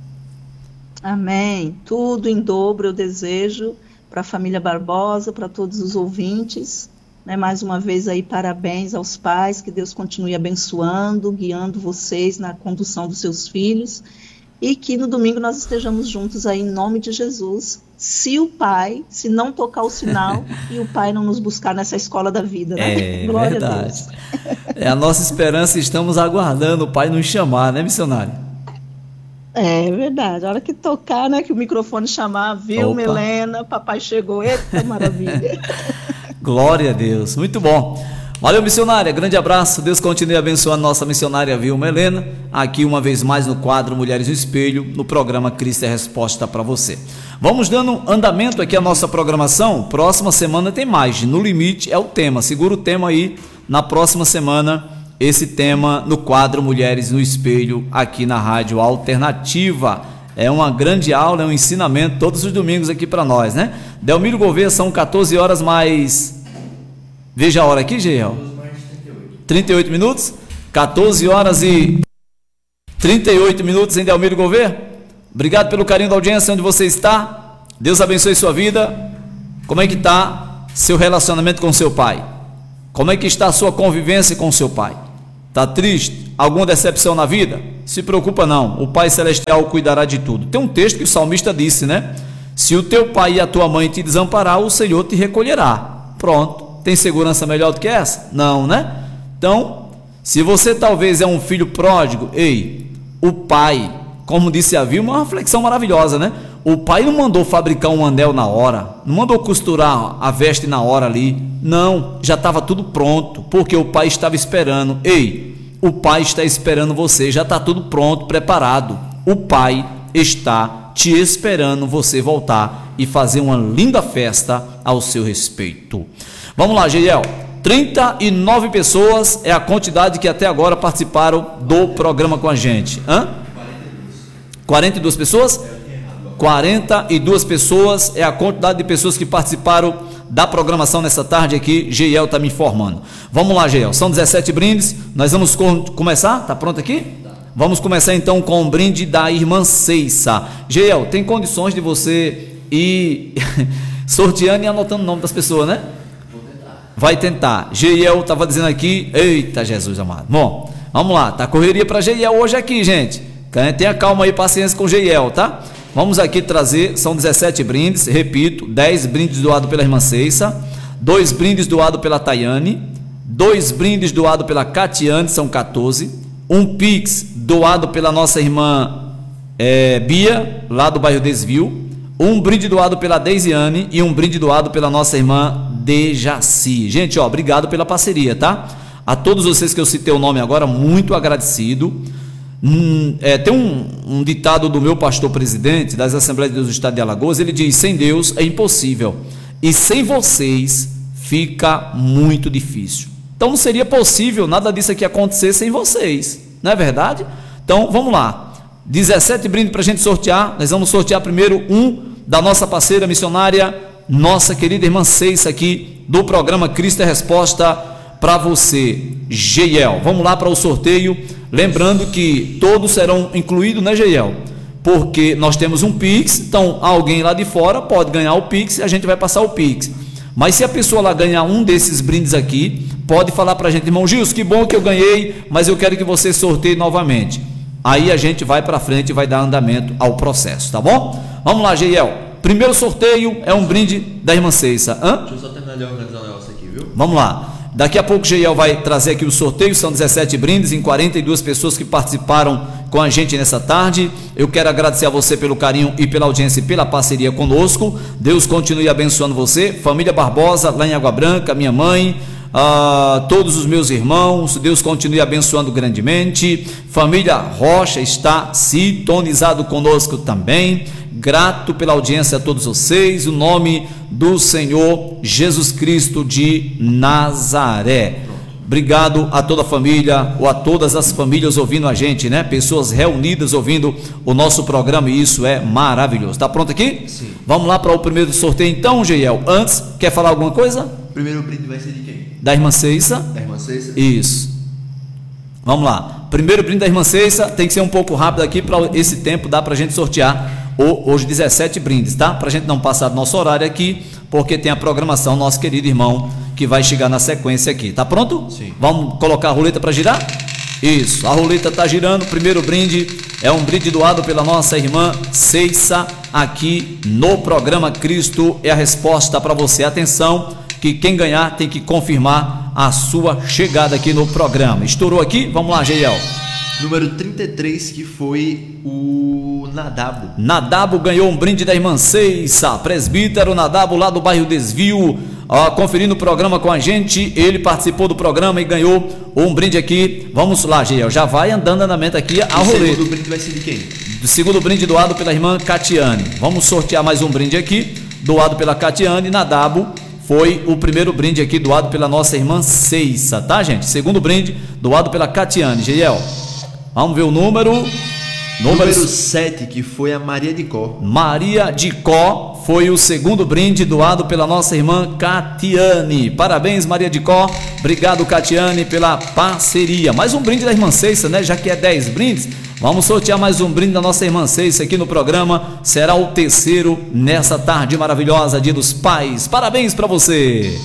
Amém. Tudo em dobro eu desejo para a família Barbosa, para todos os ouvintes. Né? Mais uma vez aí, parabéns aos pais, que Deus continue abençoando, guiando vocês na condução dos seus filhos. E que no domingo nós estejamos juntos aí em nome de Jesus. Se o pai, se não tocar o sinal e o pai não nos buscar nessa escola da vida, né? É Glória verdade. a Deus. É a nossa esperança, estamos aguardando o pai nos chamar, né, missionário? É verdade. A hora que tocar, né, que o microfone chamar, viu, Helena, papai chegou, eita maravilha. Glória a Deus, muito bom. Valeu, missionária, grande abraço, Deus continue abençoando a nossa missionária Vilma Helena, aqui uma vez mais no quadro Mulheres no Espelho, no programa Cristo é Resposta para você. Vamos dando andamento aqui à nossa programação, próxima semana tem mais, No Limite é o tema, segura o tema aí, na próxima semana, esse tema no quadro Mulheres no Espelho, aqui na Rádio Alternativa. É uma grande aula, é um ensinamento, todos os domingos aqui para nós, né? Delmiro Gouveia, são quatorze horas mais... Veja a hora aqui, Geiel. trinta e oito minutos. quatorze horas e trinta e oito minutos em Delmiro Gouveia. Obrigado pelo carinho da audiência onde você está. Deus abençoe sua vida. Como é que está seu relacionamento com seu pai? Como é que está a sua convivência com seu pai? Está triste? Alguma decepção na vida? Se preocupa não, o Pai Celestial cuidará de tudo. Tem um texto que o salmista disse, né? Se o teu pai e a tua mãe te desamparar, o Senhor te recolherá. Pronto. Tem segurança melhor do que essa? Não, né? Então, se você talvez é um filho pródigo, ei, o pai, como disse a Vilma, uma reflexão maravilhosa, né? O pai não mandou fabricar um anel na hora, não mandou costurar a veste na hora ali, não, já estava tudo pronto, porque o pai estava esperando. Ei, o pai está esperando você, já está tudo pronto, preparado. O pai está te esperando você voltar e fazer uma linda festa ao seu respeito. Vamos lá, Geiel. trinta e nove pessoas é a quantidade que até agora participaram do programa com a gente. Hã? quarenta e duas pessoas? quarenta e duas pessoas é a quantidade de pessoas que participaram da programação nessa tarde aqui. Geiel está me informando. Vamos lá, Geiel. São dezessete brindes. Nós vamos começar? Está pronto aqui? Vamos começar então com o brinde da irmã Ceissa. Geiel, tem condições de você ir sorteando e anotando o nome das pessoas, né? Vai tentar. Geiel estava dizendo aqui. Eita, Jesus amado. Bom, vamos lá. Tá correria para Geiel hoje aqui, gente. Tenha calma aí, paciência com Geiel, tá? Vamos aqui trazer, são dezessete brindes, repito, dez brindes doados pela irmã Ceissa, dois brindes doados pela Tayane, dois brindes doados pela Catiane, são quatorze, um Pix doado pela nossa irmã é, Bia, lá do bairro Desvio, um brinde doado pela Deisiane e um brinde doado pela nossa irmã Dejaci. Gente, ó, obrigado pela parceria, tá? A todos vocês que eu citei o nome agora, muito agradecido. Hum, é, tem um, um ditado do meu pastor presidente das Assembleias de Deus do Estado de Alagoas. Ele diz: sem Deus é impossível, e sem vocês fica muito difícil. Então não seria possível nada disso aqui acontecer sem vocês, não é verdade? Então vamos lá, dezessete brindes para a gente sortear. Nós vamos sortear primeiro um da nossa parceira missionária, nossa querida irmã Ceissa, aqui do programa Cristo é Resposta, para você, Geiel. Vamos lá para o sorteio. Lembrando que todos serão incluídos, né, Geiel? Porque nós temos um Pix, então alguém lá de fora pode ganhar o Pix e a gente vai passar o Pix. Mas se a pessoa lá ganhar um desses brindes aqui, pode falar para a gente: irmão Gils, que bom que eu ganhei, mas eu quero que você sorteie novamente. Aí a gente vai para frente e vai dar andamento ao processo, tá bom? Vamos lá, Geiel. Primeiro sorteio é um brinde da irmã Ceissa. Hã? Deixa eu só terminar de organizar o negócio aqui, viu? Vamos lá. Daqui a pouco o Geiel vai trazer aqui o sorteio. São dezessete brindes em quarenta e duas pessoas que participaram com a gente nessa tarde. Eu quero agradecer a você pelo carinho e pela audiência e pela parceria conosco. Deus continue abençoando você, família Barbosa lá em Água Branca, minha mãe, ah, todos os meus irmãos. Deus continue abençoando grandemente. Família Rocha está sintonizado conosco também. Grato pela audiência a todos vocês, o nome do Senhor Jesus Cristo de Nazaré. Obrigado a toda a família, ou a todas as famílias ouvindo a gente, né? Pessoas reunidas ouvindo o nosso programa, e isso é maravilhoso. Tá pronto aqui? Sim. Vamos lá para o primeiro sorteio então, Geiel. Antes, quer falar alguma coisa? O primeiro brinde vai ser de quem? Da irmã Ceissa. Da irmã Ceissa? Isso. Vamos lá. Primeiro brinde da irmã Ceissa, tem que ser um pouco rápido aqui, para esse tempo dá para a gente sortear hoje dezessete brindes, tá? Para a gente não passar do nosso horário aqui, porque tem a programação, nosso querido irmão, que vai chegar na sequência aqui. Tá pronto? Sim. Vamos colocar a roleta para girar? Isso, a roleta está girando. O primeiro brinde é um brinde doado pela nossa irmã Ceissa, aqui no programa Cristo é a Resposta para você. Atenção, que quem ganhar tem que confirmar a sua chegada aqui no programa. Estourou aqui? Vamos lá, Geiel. Número trinta e três, que foi o Nadabo. Nadabo ganhou um brinde da irmã Ceissa, presbítero Nadabo lá do bairro Desvio, ó, conferindo o programa com a gente. Ele participou do programa e ganhou um brinde aqui. Vamos lá, Geiel, já vai andando andamento aqui a roleta. O segundo brinde vai ser de quem? O segundo brinde doado pela irmã Catiane. Vamos sortear mais um brinde aqui, doado pela Catiane. Nadabo foi o primeiro brinde aqui doado pela nossa irmã Ceissa, tá, gente? Segundo brinde doado pela Catiane. Geiel, vamos ver o número. Número sete, que foi a Maria de Có. Maria de Có foi o segundo brinde doado pela nossa irmã Catiane. Parabéns, Maria de Có. Obrigado, Catiane, pela parceria. Mais um brinde da irmã Ceissa, né? Já que é dez brindes, vamos sortear mais um brinde da nossa irmã Ceissa aqui no programa. Será o terceiro nessa tarde maravilhosa, Dia dos Pais. Parabéns para você.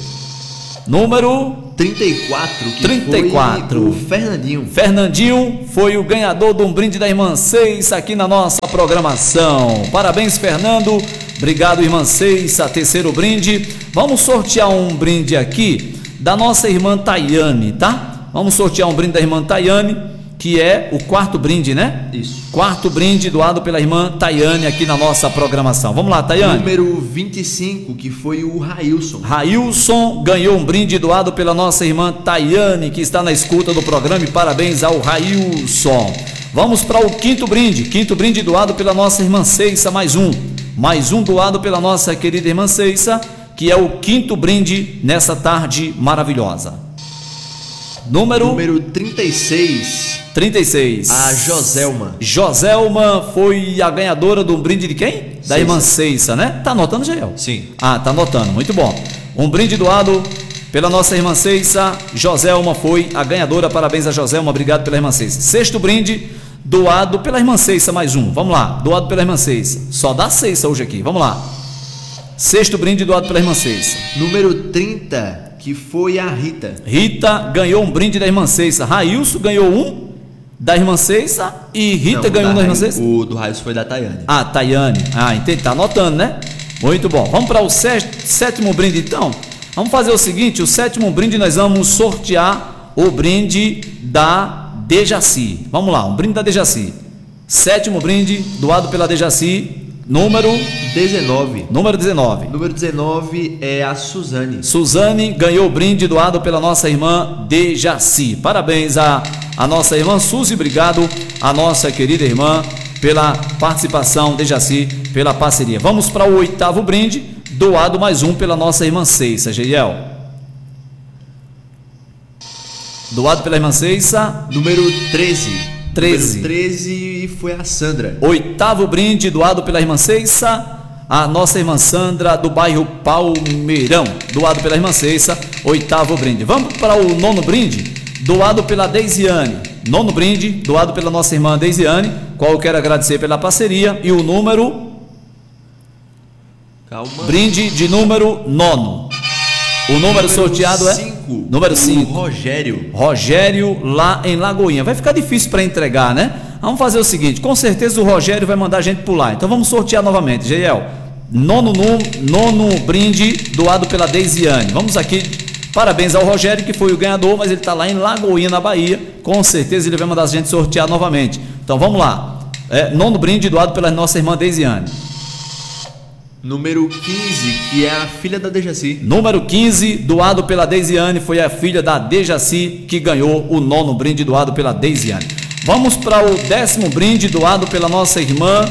Número trinta e quatro, que trinta e quatro. Foi o Fernandinho. Fernandinho foi o ganhador de um brinde da irmã Ceissa aqui na nossa programação. Parabéns, Fernando. Obrigado, irmã Ceissa. Terceiro brinde. Vamos sortear um brinde aqui da nossa irmã Tayane, tá? Vamos sortear um brinde da irmã Tayane, que é o quarto brinde, né? Isso. Quarto brinde doado pela irmã Tayane aqui na nossa programação. Vamos lá, Tayane. Número vinte e cinco, que foi o Railson. Railson ganhou um brinde doado pela nossa irmã Tayane, que está na escuta do programa, e parabéns ao Railson. Vamos para o quinto brinde. Quinto brinde doado pela nossa irmã Ceissa, mais um. Mais um doado pela nossa querida irmã Ceissa, que é o quinto brinde nessa tarde maravilhosa. Número... Número trinta e seis. trinta e seis. A Joselma. Joselma foi a ganhadora do brinde de quem? Da Ceissa. irmã Ceissa, né? Tá anotando, Jael? Sim. Ah, tá anotando, muito bom. Um brinde doado pela nossa irmã Ceissa. Joselma foi a ganhadora. Parabéns a Joselma, obrigado pela irmã Ceissa. Sexto brinde doado pela irmã Ceissa, mais um. Vamos lá, doado pela irmã Ceissa. Só dá Ceissa hoje aqui, vamos lá. Sexto brinde doado pela irmã Ceissa. Número trinta, que foi a Rita. Rita ganhou um brinde da irmã Ceissa. Railson ganhou um da irmã Ceissa e Rita Não, ganhou um da irmã Raio- Ceissa. O do Railson foi da Tayane. Ah, Tayane. Ah, entendi. Tá anotando, né? Muito bom. Vamos para o sé- sétimo brinde, então. Vamos fazer o seguinte: o sétimo brinde nós vamos sortear o brinde da Dejaci. Vamos lá, um brinde da Dejaci. Sétimo brinde doado pela Dejaci. Número dezenove. número dezenove. Número dezenove é a Suzane. Suzane ganhou o brinde doado pela nossa irmã Dejaci. Parabéns a, a nossa irmã Suzy, obrigado a nossa querida irmã pela participação, Dejaci, pela parceria. Vamos para o oitavo brinde, doado mais um pela nossa irmã Ceissa, Geiel. Doado pela irmã Ceissa. Número treze. treze. Número treze foi a Sandra. Oitavo brinde doado pela irmã Ceissa, a nossa irmã Sandra do bairro Palmeirão, doado pela irmã Ceissa, oitavo brinde. Vamos para o nono brinde, doado pela Deisiane. Nono brinde, doado pela nossa irmã Deisiane, qual eu quero agradecer pela parceria. E o número, Calma. brinde de número nono. O número sorteado é cinco. número O cinco. Rogério. Rogério, lá em Lagoinha. Vai ficar difícil para entregar, né? Vamos fazer o seguinte: com certeza o Rogério vai mandar a gente pular. Então vamos sortear novamente, Geiel. Nono, nono brinde doado pela Deisiane. Vamos aqui. Parabéns ao Rogério, que foi o ganhador, mas ele está lá em Lagoinha, na Bahia. Com certeza ele vai mandar a gente sortear novamente. Então vamos lá. É, nono brinde doado pela nossa irmã Deisiane. Número quinze, que é a filha da Dejaci. Número quinze, doado pela Deisiane, foi a filha da Dejaci que ganhou o nono brinde doado pela Deisiane. Vamos para o décimo brinde doado pela nossa irmã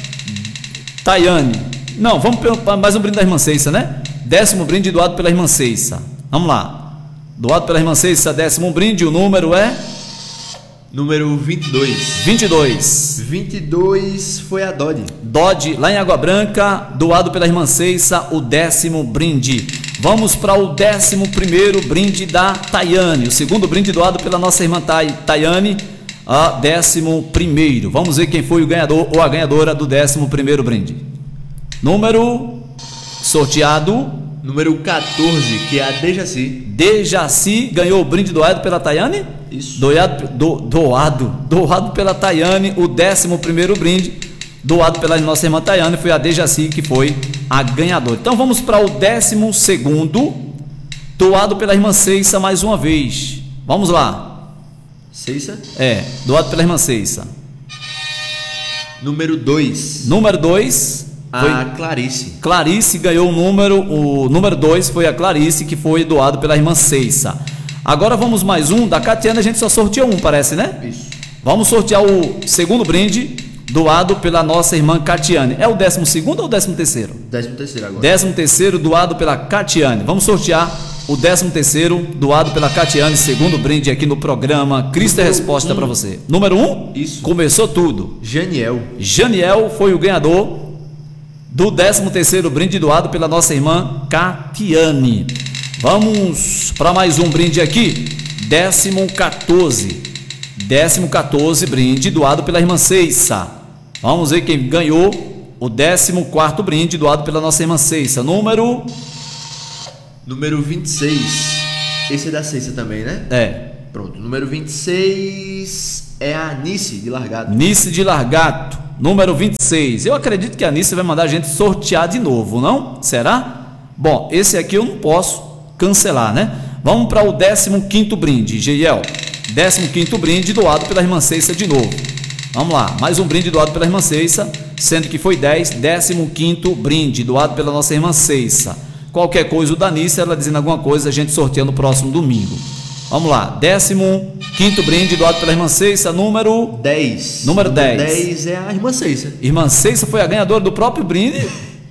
Tayane. Não, vamos para mais um brinde da irmã Ceissa, né? Décimo brinde doado pela irmã Ceissa. Vamos lá. Doado pela irmã Ceissa, décimo brinde, o número é Número vinte e dois. vinte e dois. vinte e dois foi a Dodi. Dodge, lá em Água Branca, doado pela irmã Ceissa, o décimo brinde. Vamos para o décimo primeiro brinde da Tayane. O segundo brinde doado pela nossa irmã Tayane, a décimo primeiro. Vamos ver quem foi o ganhador ou a ganhadora do décimo primeiro brinde. Número sorteado. Número quatorze, que é a Dejaci. Dejaci ganhou o brinde doado pela Tayane? Isso. Doado, do, doado, doado pela Tayane, o décimo primeiro brinde, doado pela nossa irmã Tayane, foi a Dejaci que foi a ganhadora. Então vamos para o décimo segundo, doado pela irmã Ceissa mais uma vez. Vamos lá. Ceissa. É, doado pela irmã Ceissa. Número dois. Número dois. Foi A Clarice. Clarice ganhou o número, o número dois foi a Clarice, que foi doado pela irmã Ceissa. Agora vamos mais um, da Catiana a gente só sorteou um, parece, né? Isso. Vamos sortear o segundo brinde, doado pela nossa irmã Catiane. É o décimo segundo ou o décimo terceiro? Décimo terceiro agora. Décimo terceiro, doado pela Catiane. Vamos sortear o décimo terceiro, doado pela Catiane, segundo brinde aqui no programa Cristo é Resposta um. para você. Número um, Isso. Começou tudo. Janiel. Janiel foi o ganhador do décimo terceiro brinde doado pela nossa irmã Catiane. Vamos para mais um brinde aqui. Décimo quatorze. Décimo quatorze brinde doado pela irmã Ceissa. Vamos ver quem ganhou o décimo quarto brinde doado pela nossa irmã Ceissa. Número... Número vinte e seis. Esse é da Ceissa também, né? É. Pronto. Número vinte e seis é a Anice de Largato. Nice de Largato. Número vinte e seis. Eu acredito que a Anice vai mandar a gente sortear de novo, não? Será? Bom, esse aqui eu não posso cancelar, né? Vamos para o décimo quinto brinde, Geiel. décimo quinto brinde doado pela irmã Ceissa de novo. Vamos lá, mais um brinde doado pela irmã Ceissa, sendo que foi dez. décimo quinto brinde doado pela nossa irmã Ceissa. Qualquer coisa, o Danice, ela dizendo alguma coisa, a gente sorteia no próximo domingo. Vamos lá, décimo quinto brinde doado pela irmã Ceissa, número... dez. Número dez. dez é a irmã Ceissa. Irmã Ceissa foi a ganhadora do próprio brinde.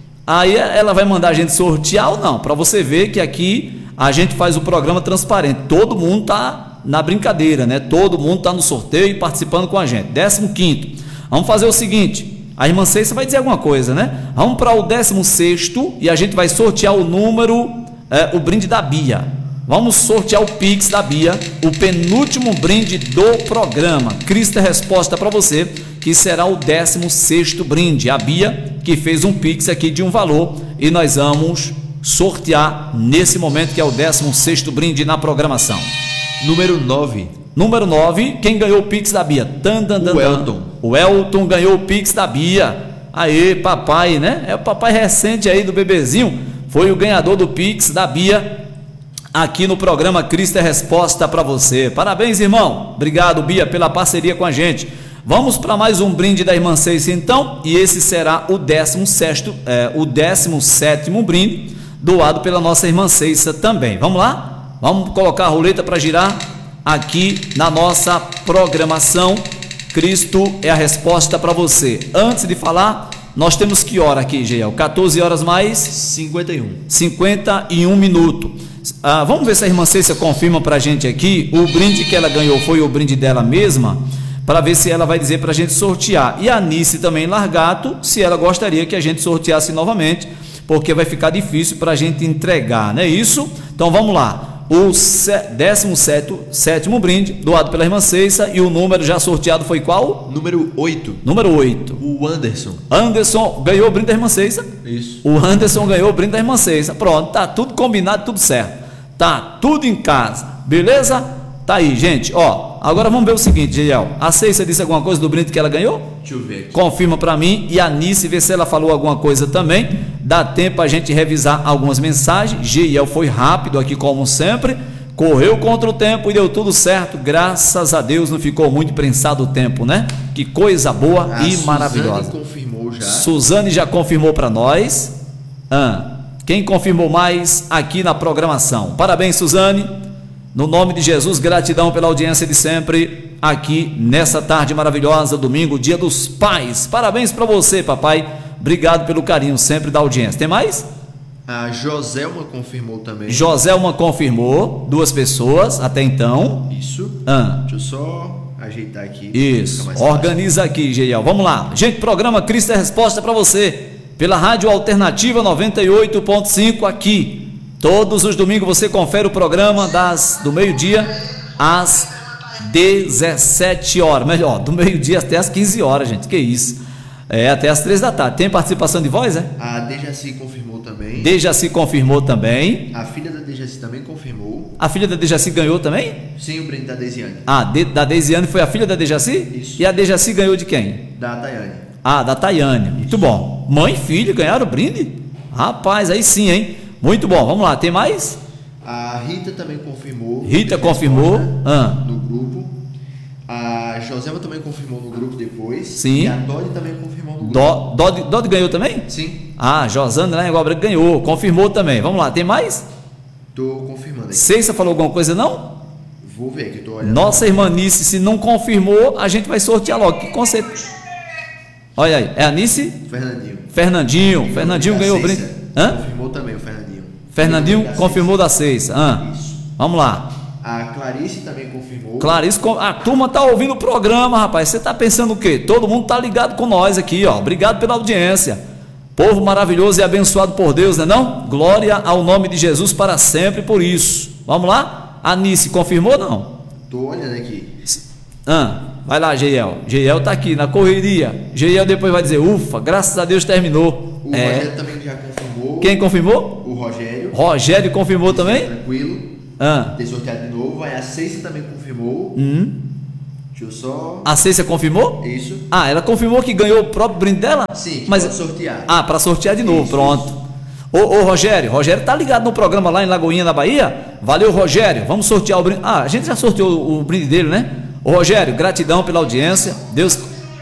Aí ela vai mandar a gente sortear ou não, para você ver que aqui a gente faz o programa transparente. Todo mundo está na brincadeira, né? Todo mundo está no sorteio e participando com a gente. décimo quinto. Vamos fazer o seguinte... A irmã Ceissa vai dizer alguma coisa, né? Vamos para o décimo sexto e a gente vai sortear o número, é, o brinde da Bia. Vamos sortear o Pix da Bia, o penúltimo brinde do programa. Cristo é Resposta para você, que será o décimo sexto brinde. A Bia, que fez um Pix aqui de um valor, e nós vamos sortear nesse momento, que é o décimo sexto brinde na programação. Número nove. Número nove, quem ganhou o Pix da Bia? Tan, dan, dan, o dan. Elton. O Elton ganhou o Pix da Bia. Aê, papai, né? É o papai recente aí do bebezinho. Foi o ganhador do Pix da Bia aqui no programa Cristo é Resposta para você. Parabéns, irmão. Obrigado, Bia, pela parceria com a gente. Vamos para mais um brinde da irmã Ceissa, então. E esse será o décimo sexto, é, o décimo sétimo brinde doado pela nossa irmã Ceissa também. Vamos lá? Vamos colocar a roleta para girar aqui na nossa programação. Cristo é a resposta para você. Antes de falar, nós temos que hora aqui, Geiel? quatorze horas mais cinquenta e um. cinquenta e um minutos. Ah, vamos ver se a irmã Ceissa confirma para a gente aqui. O brinde que ela ganhou foi o brinde dela mesma, para ver se ela vai dizer para a gente sortear. E a Anice também Largato, se ela gostaria que a gente sorteasse novamente, porque vai ficar difícil para a gente entregar, não é isso? Então vamos lá. O décimo sétimo brinde doado pela irmã Ceissa, e o número já sorteado foi qual? Número oito. Número oito. O Anderson. Anderson ganhou o brinde da irmã Ceissa. Isso. O Anderson ganhou o brinde da irmã Ceissa. Pronto, tá tudo combinado, tudo certo. Tá tudo em casa, beleza? Tá aí, gente, ó. Agora vamos ver o seguinte, Geiel. A Ceissa disse alguma coisa do brinde que ela ganhou? Deixa eu ver aqui. Confirma para mim. E a Anice, vê se ela falou alguma coisa também. Dá tempo a gente revisar algumas mensagens. Geiel foi rápido aqui, como sempre. Correu contra o tempo e deu tudo certo. Graças a Deus, não ficou muito prensado o tempo, né? Que coisa boa a e Suzane maravilhosa. confirmou já. Suzane já confirmou para nós. Ah, quem confirmou mais aqui na programação? Parabéns, Suzane. No nome de Jesus, gratidão pela audiência de sempre aqui nessa tarde maravilhosa, domingo, dia dos pais. Parabéns para você, papai. Obrigado pelo carinho sempre da audiência. Tem mais? A Joselma confirmou também. Joselma confirmou, duas pessoas até então. Isso. Ah. Deixa eu só ajeitar aqui. Isso. Organiza aqui, Geiel. Vamos lá. Gente, programa Cristo é Resposta para você, pela Rádio Alternativa noventa e oito ponto cinco aqui. Todos os domingos você confere o programa das, do meio-dia às dezessete horas. Melhor, do meio-dia até às quinze horas, gente. Que isso? É, até às três da tarde. Tem participação de voz, é? A Dejaci confirmou também. Dejaci confirmou também. A filha da Dejaci também confirmou. A filha da Dejaci ganhou também? Sim, o brinde da Deisiane. Ah, de, da Deisiane foi a filha da Dejaci? Isso. E a Dejaci ganhou de quem? Da Tayane. Ah, da Tayane. Muito bom. Mãe e filho ganharam o brinde? Rapaz, aí sim, hein? Muito bom. Vamos lá, tem mais? A Rita também confirmou. Rita confirmou. Ah. No grupo. A Joselma também confirmou no grupo depois. Sim. E a Dodi também confirmou no grupo. Do, Dodi, Dodi ganhou também? Sim. Ah, Josana, né? Agora ganhou. Confirmou também. Vamos lá, tem mais? Tô confirmando aqui. Ceissa falou alguma coisa, não? Vou ver aqui, tô olhando. Nossa irmã Nice, se não confirmou, a gente vai sortear logo. Que conceito. Olha aí, é a Nice? Fernandinho. Fernandinho. Fernandinho ganhou o brinde. Hã? Confirmou também o Fernandinho. Fernandinho da confirmou da Ceiça. Ah, Isso. vamos lá. A Clarice também confirmou. Clarice, a turma tá ouvindo o programa, rapaz. Você tá pensando o quê? Todo mundo tá ligado com nós aqui, ó. Obrigado pela audiência. Povo maravilhoso e abençoado por Deus, né não? Glória ao nome de Jesus para sempre por isso. Vamos lá? Anice, confirmou ou não? Tô olhando aqui. Ah, vai lá, Geiel. Geiel tá aqui na correria. Geiel depois vai dizer, ufa, graças a Deus terminou. O é. Rogério também já confirmou. Quem confirmou? O Rogério. Rogério confirmou também? Tranquilo. Ah. Tem sorteado de novo. Aí a Ceiça também confirmou. Hum. Deixa eu só. A Ceiça confirmou? Isso. Ah, ela confirmou que ganhou o próprio brinde dela? Sim, mas pode sortear. Ah, para sortear de novo, Isso, pronto. Isso. Ô, ô, Rogério, Rogério tá ligado no programa lá em Lagoinha, na Bahia? Valeu, Rogério. Vamos sortear o brinde. Ah, a gente já sorteou o brinde dele, né? Ô, Rogério, gratidão pela audiência. Deus,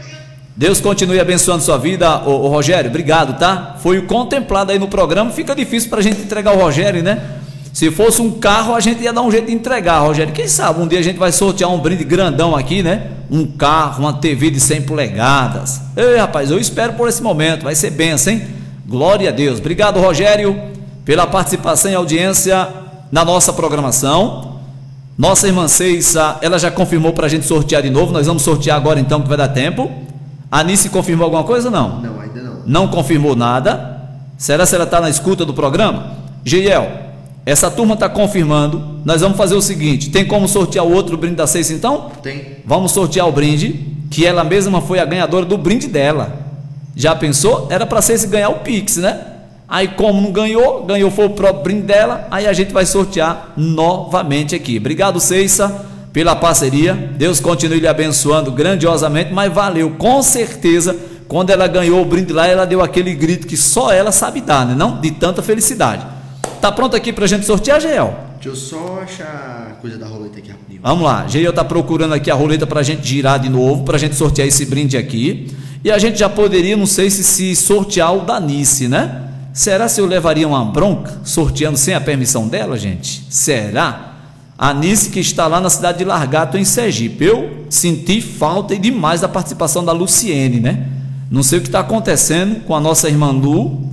Deus continue abençoando sua vida. Ô, ô, Rogério, obrigado, tá? Foi o contemplado aí no programa. Fica difícil pra gente entregar o Rogério, né? Se fosse um carro, a gente ia dar um jeito de entregar, Rogério. Quem sabe um dia a gente vai sortear um brinde grandão aqui, né? Um carro, uma T V de cem polegadas. Ei, rapaz, eu espero por esse momento. Vai ser benção, hein? Glória a Deus. Obrigado, Rogério, pela participação e audiência na nossa programação. Nossa irmã Ceiça, ela já confirmou para a gente sortear de novo. Nós vamos sortear agora então, que vai dar tempo. A Anice confirmou alguma coisa ou não? Não, ainda não. Não confirmou nada. Será que ela está na escuta do programa? Geiel, essa turma está confirmando. Nós vamos fazer o seguinte: tem como sortear o outro brinde da Ceiça então? Tem. Vamos sortear o brinde, que ela mesma foi a ganhadora do brinde dela. Já pensou? Era para Ceiça ganhar o Pix, né? Aí como não ganhou, ganhou foi o próprio brinde dela. Aí a gente vai sortear novamente aqui. Obrigado, Ceiça, pela parceria. Deus continue lhe abençoando grandiosamente. Mas valeu, com certeza. Quando ela ganhou o brinde lá, ela deu aquele grito que só ela sabe dar, né? Não? De tanta felicidade. Tá pronto aqui pra gente sortear, Geiel? Deixa eu só achar a coisa da roleta aqui rapidinho. Vamos lá, Geiel tá procurando aqui a roleta pra gente girar de novo, pra gente sortear esse brinde aqui. E a gente já poderia, não sei se se sortear o da Anice, né? Será se eu levaria uma bronca sorteando sem a permissão dela, gente? Será? A Anice que está lá na cidade de Largato, em Sergipe. Eu senti falta e demais da participação da Luciene, né? Não sei o que está acontecendo com a nossa irmã Lu,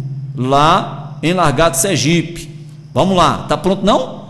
lá em Largato, Sergipe. Vamos lá, tá pronto não?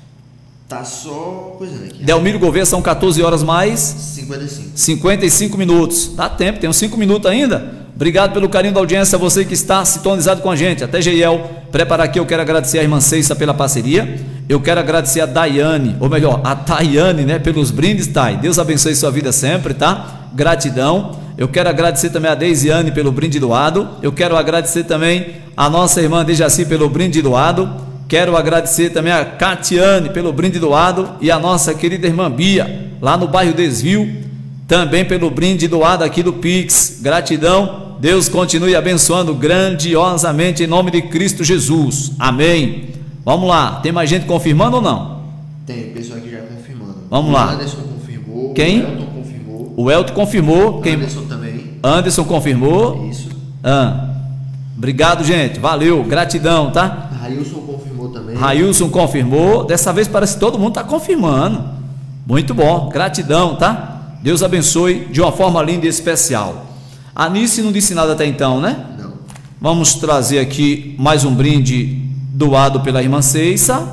Tá só coisando aqui. Delmiro Gouveia, são quatorze horas mais cinquenta e cinco. cinquenta e cinco minutos. Dá tempo, temos cinco minutos ainda. Obrigado pelo carinho da audiência, você que está sintonizado com a gente. Até Geiel, prepara aqui, eu quero agradecer a irmã Ceiça pela parceria. Eu quero agradecer a Daiane, ou melhor, a Tayane, né, pelos brindes, Thay. Deus abençoe sua vida sempre, tá? Gratidão. Eu quero agradecer também a Deisiane pelo brinde doado. Eu quero agradecer também a nossa irmã Dejaci pelo brinde doado. Quero agradecer também a Catiane pelo brinde doado e a nossa querida irmã Bia, lá no bairro Desvio, também pelo brinde doado aqui do Pix. Gratidão. Deus continue abençoando grandiosamente em nome de Cristo Jesus. Amém. Vamos lá. Tem mais gente confirmando ou não? Tem, pessoal aqui já confirmando. Vamos o lá. Anderson confirmou. Quem? O Elton confirmou. O Elton confirmou. O Quem? Anderson também. Anderson confirmou. Isso. Ah. Obrigado, gente. Valeu. Gratidão, tá? Railson confirmou também. Railson confirmou. Dessa vez parece que todo mundo está confirmando. Muito bom. Gratidão, tá? Deus abençoe de uma forma linda e especial. A Anice não disse nada até então, né? Não. Vamos trazer aqui mais um brinde doado pela irmã Ceiça.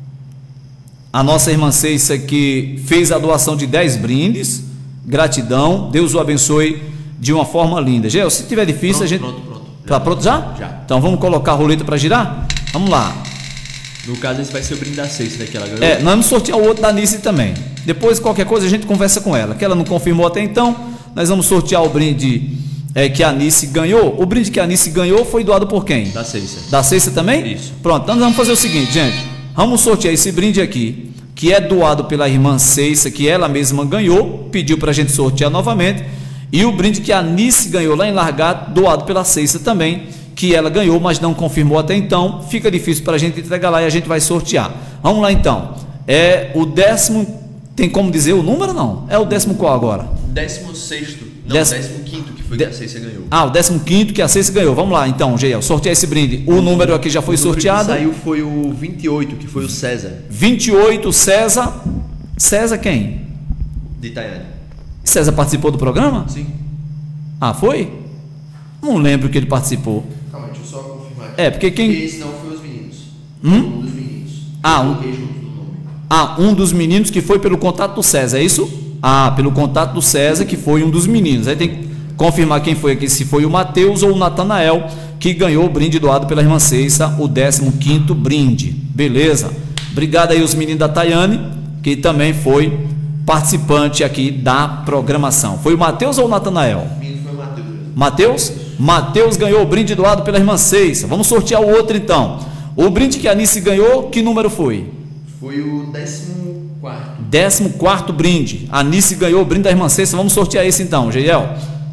A nossa irmã Ceiça que fez a doação de dez brindes. Gratidão. Deus o abençoe de uma forma linda. Gel, se tiver difícil, Pronto, a gente... pronto, pronto. Tá pronto já? Já. Então vamos colocar a roleta para girar? Vamos lá. No caso, esse vai ser o brinde da Ceiça, né, que ela ganhou. É, nós vamos sortear o outro da Anice também. Depois, qualquer coisa, a gente conversa com ela. Que ela não confirmou até então, nós vamos sortear o brinde é, que a Anice ganhou. O brinde que a Anice ganhou foi doado por quem? Da Ceiça. Da Ceiça também? Isso. Pronto, então nós vamos fazer o seguinte, gente. Vamos sortear esse brinde aqui, que é doado pela irmã Ceiça, que ela mesma ganhou, pediu para a gente sortear novamente. E o brinde que a Anice ganhou lá em Largato, doado pela Ceiça também, que ela ganhou, mas não confirmou até então. Fica difícil para a gente entregar lá e a gente vai sortear. Vamos lá então. É o décimo, tem como dizer o número ou não? É o décimo qual agora? Décimo sexto. Não, Décimo- décimo quinto, que foi De- que a Ceiça ganhou. Ah, o décimo quinto que a Ceiça ganhou. Vamos lá então, Geiel, sortear esse brinde. O número aqui já foi O número que sorteado. saiu foi o vinte e oito, que foi o César. vinte e oito, César. César quem? De Itaiane. César participou do programa? Sim. Ah, foi? Não lembro que ele participou. Calma, deixa eu só confirmar aqui. É, porque quem... Porque esse não foi os meninos. Hum? Um dos meninos. Ah, um, Coloquei junto no nome. ah, um dos meninos que foi pelo contato do César, é isso? Ah, pelo contato do César, que foi um dos meninos. Aí tem que confirmar quem foi aqui, se foi o Mateus ou o Natanael, que ganhou o brinde doado pela irmã Ceissa, o décimo quinto brinde. Beleza? Obrigado aí os meninos da Tayane, que também foi participante aqui da programação. Foi o Mateus ou o Natanael? O menino foi o Matheus. Mateus? Mateus ganhou o brinde doado pela irmã Ceissa. Vamos sortear o outro então. O brinde que a Anice ganhou, que número foi? Foi o décimo quarto. décimo quarto brinde. A Anice ganhou o brinde da irmã Ceissa. Vamos sortear esse então, Geiel.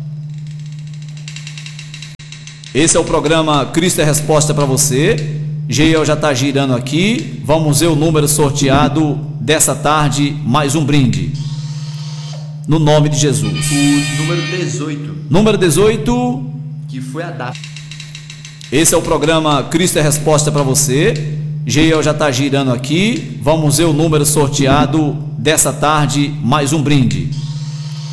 Esse é o programa Cristo é Resposta para você. Geiel já está girando aqui. Vamos ver o número sorteado dessa tarde. Mais um brinde. No nome de Jesus. O número dezoito, Número dezoito. que foi a Daphne. Esse é o programa Cristo é Resposta para você. Geiel já está girando aqui. Vamos ver o número sorteado dessa tarde. Mais um brinde.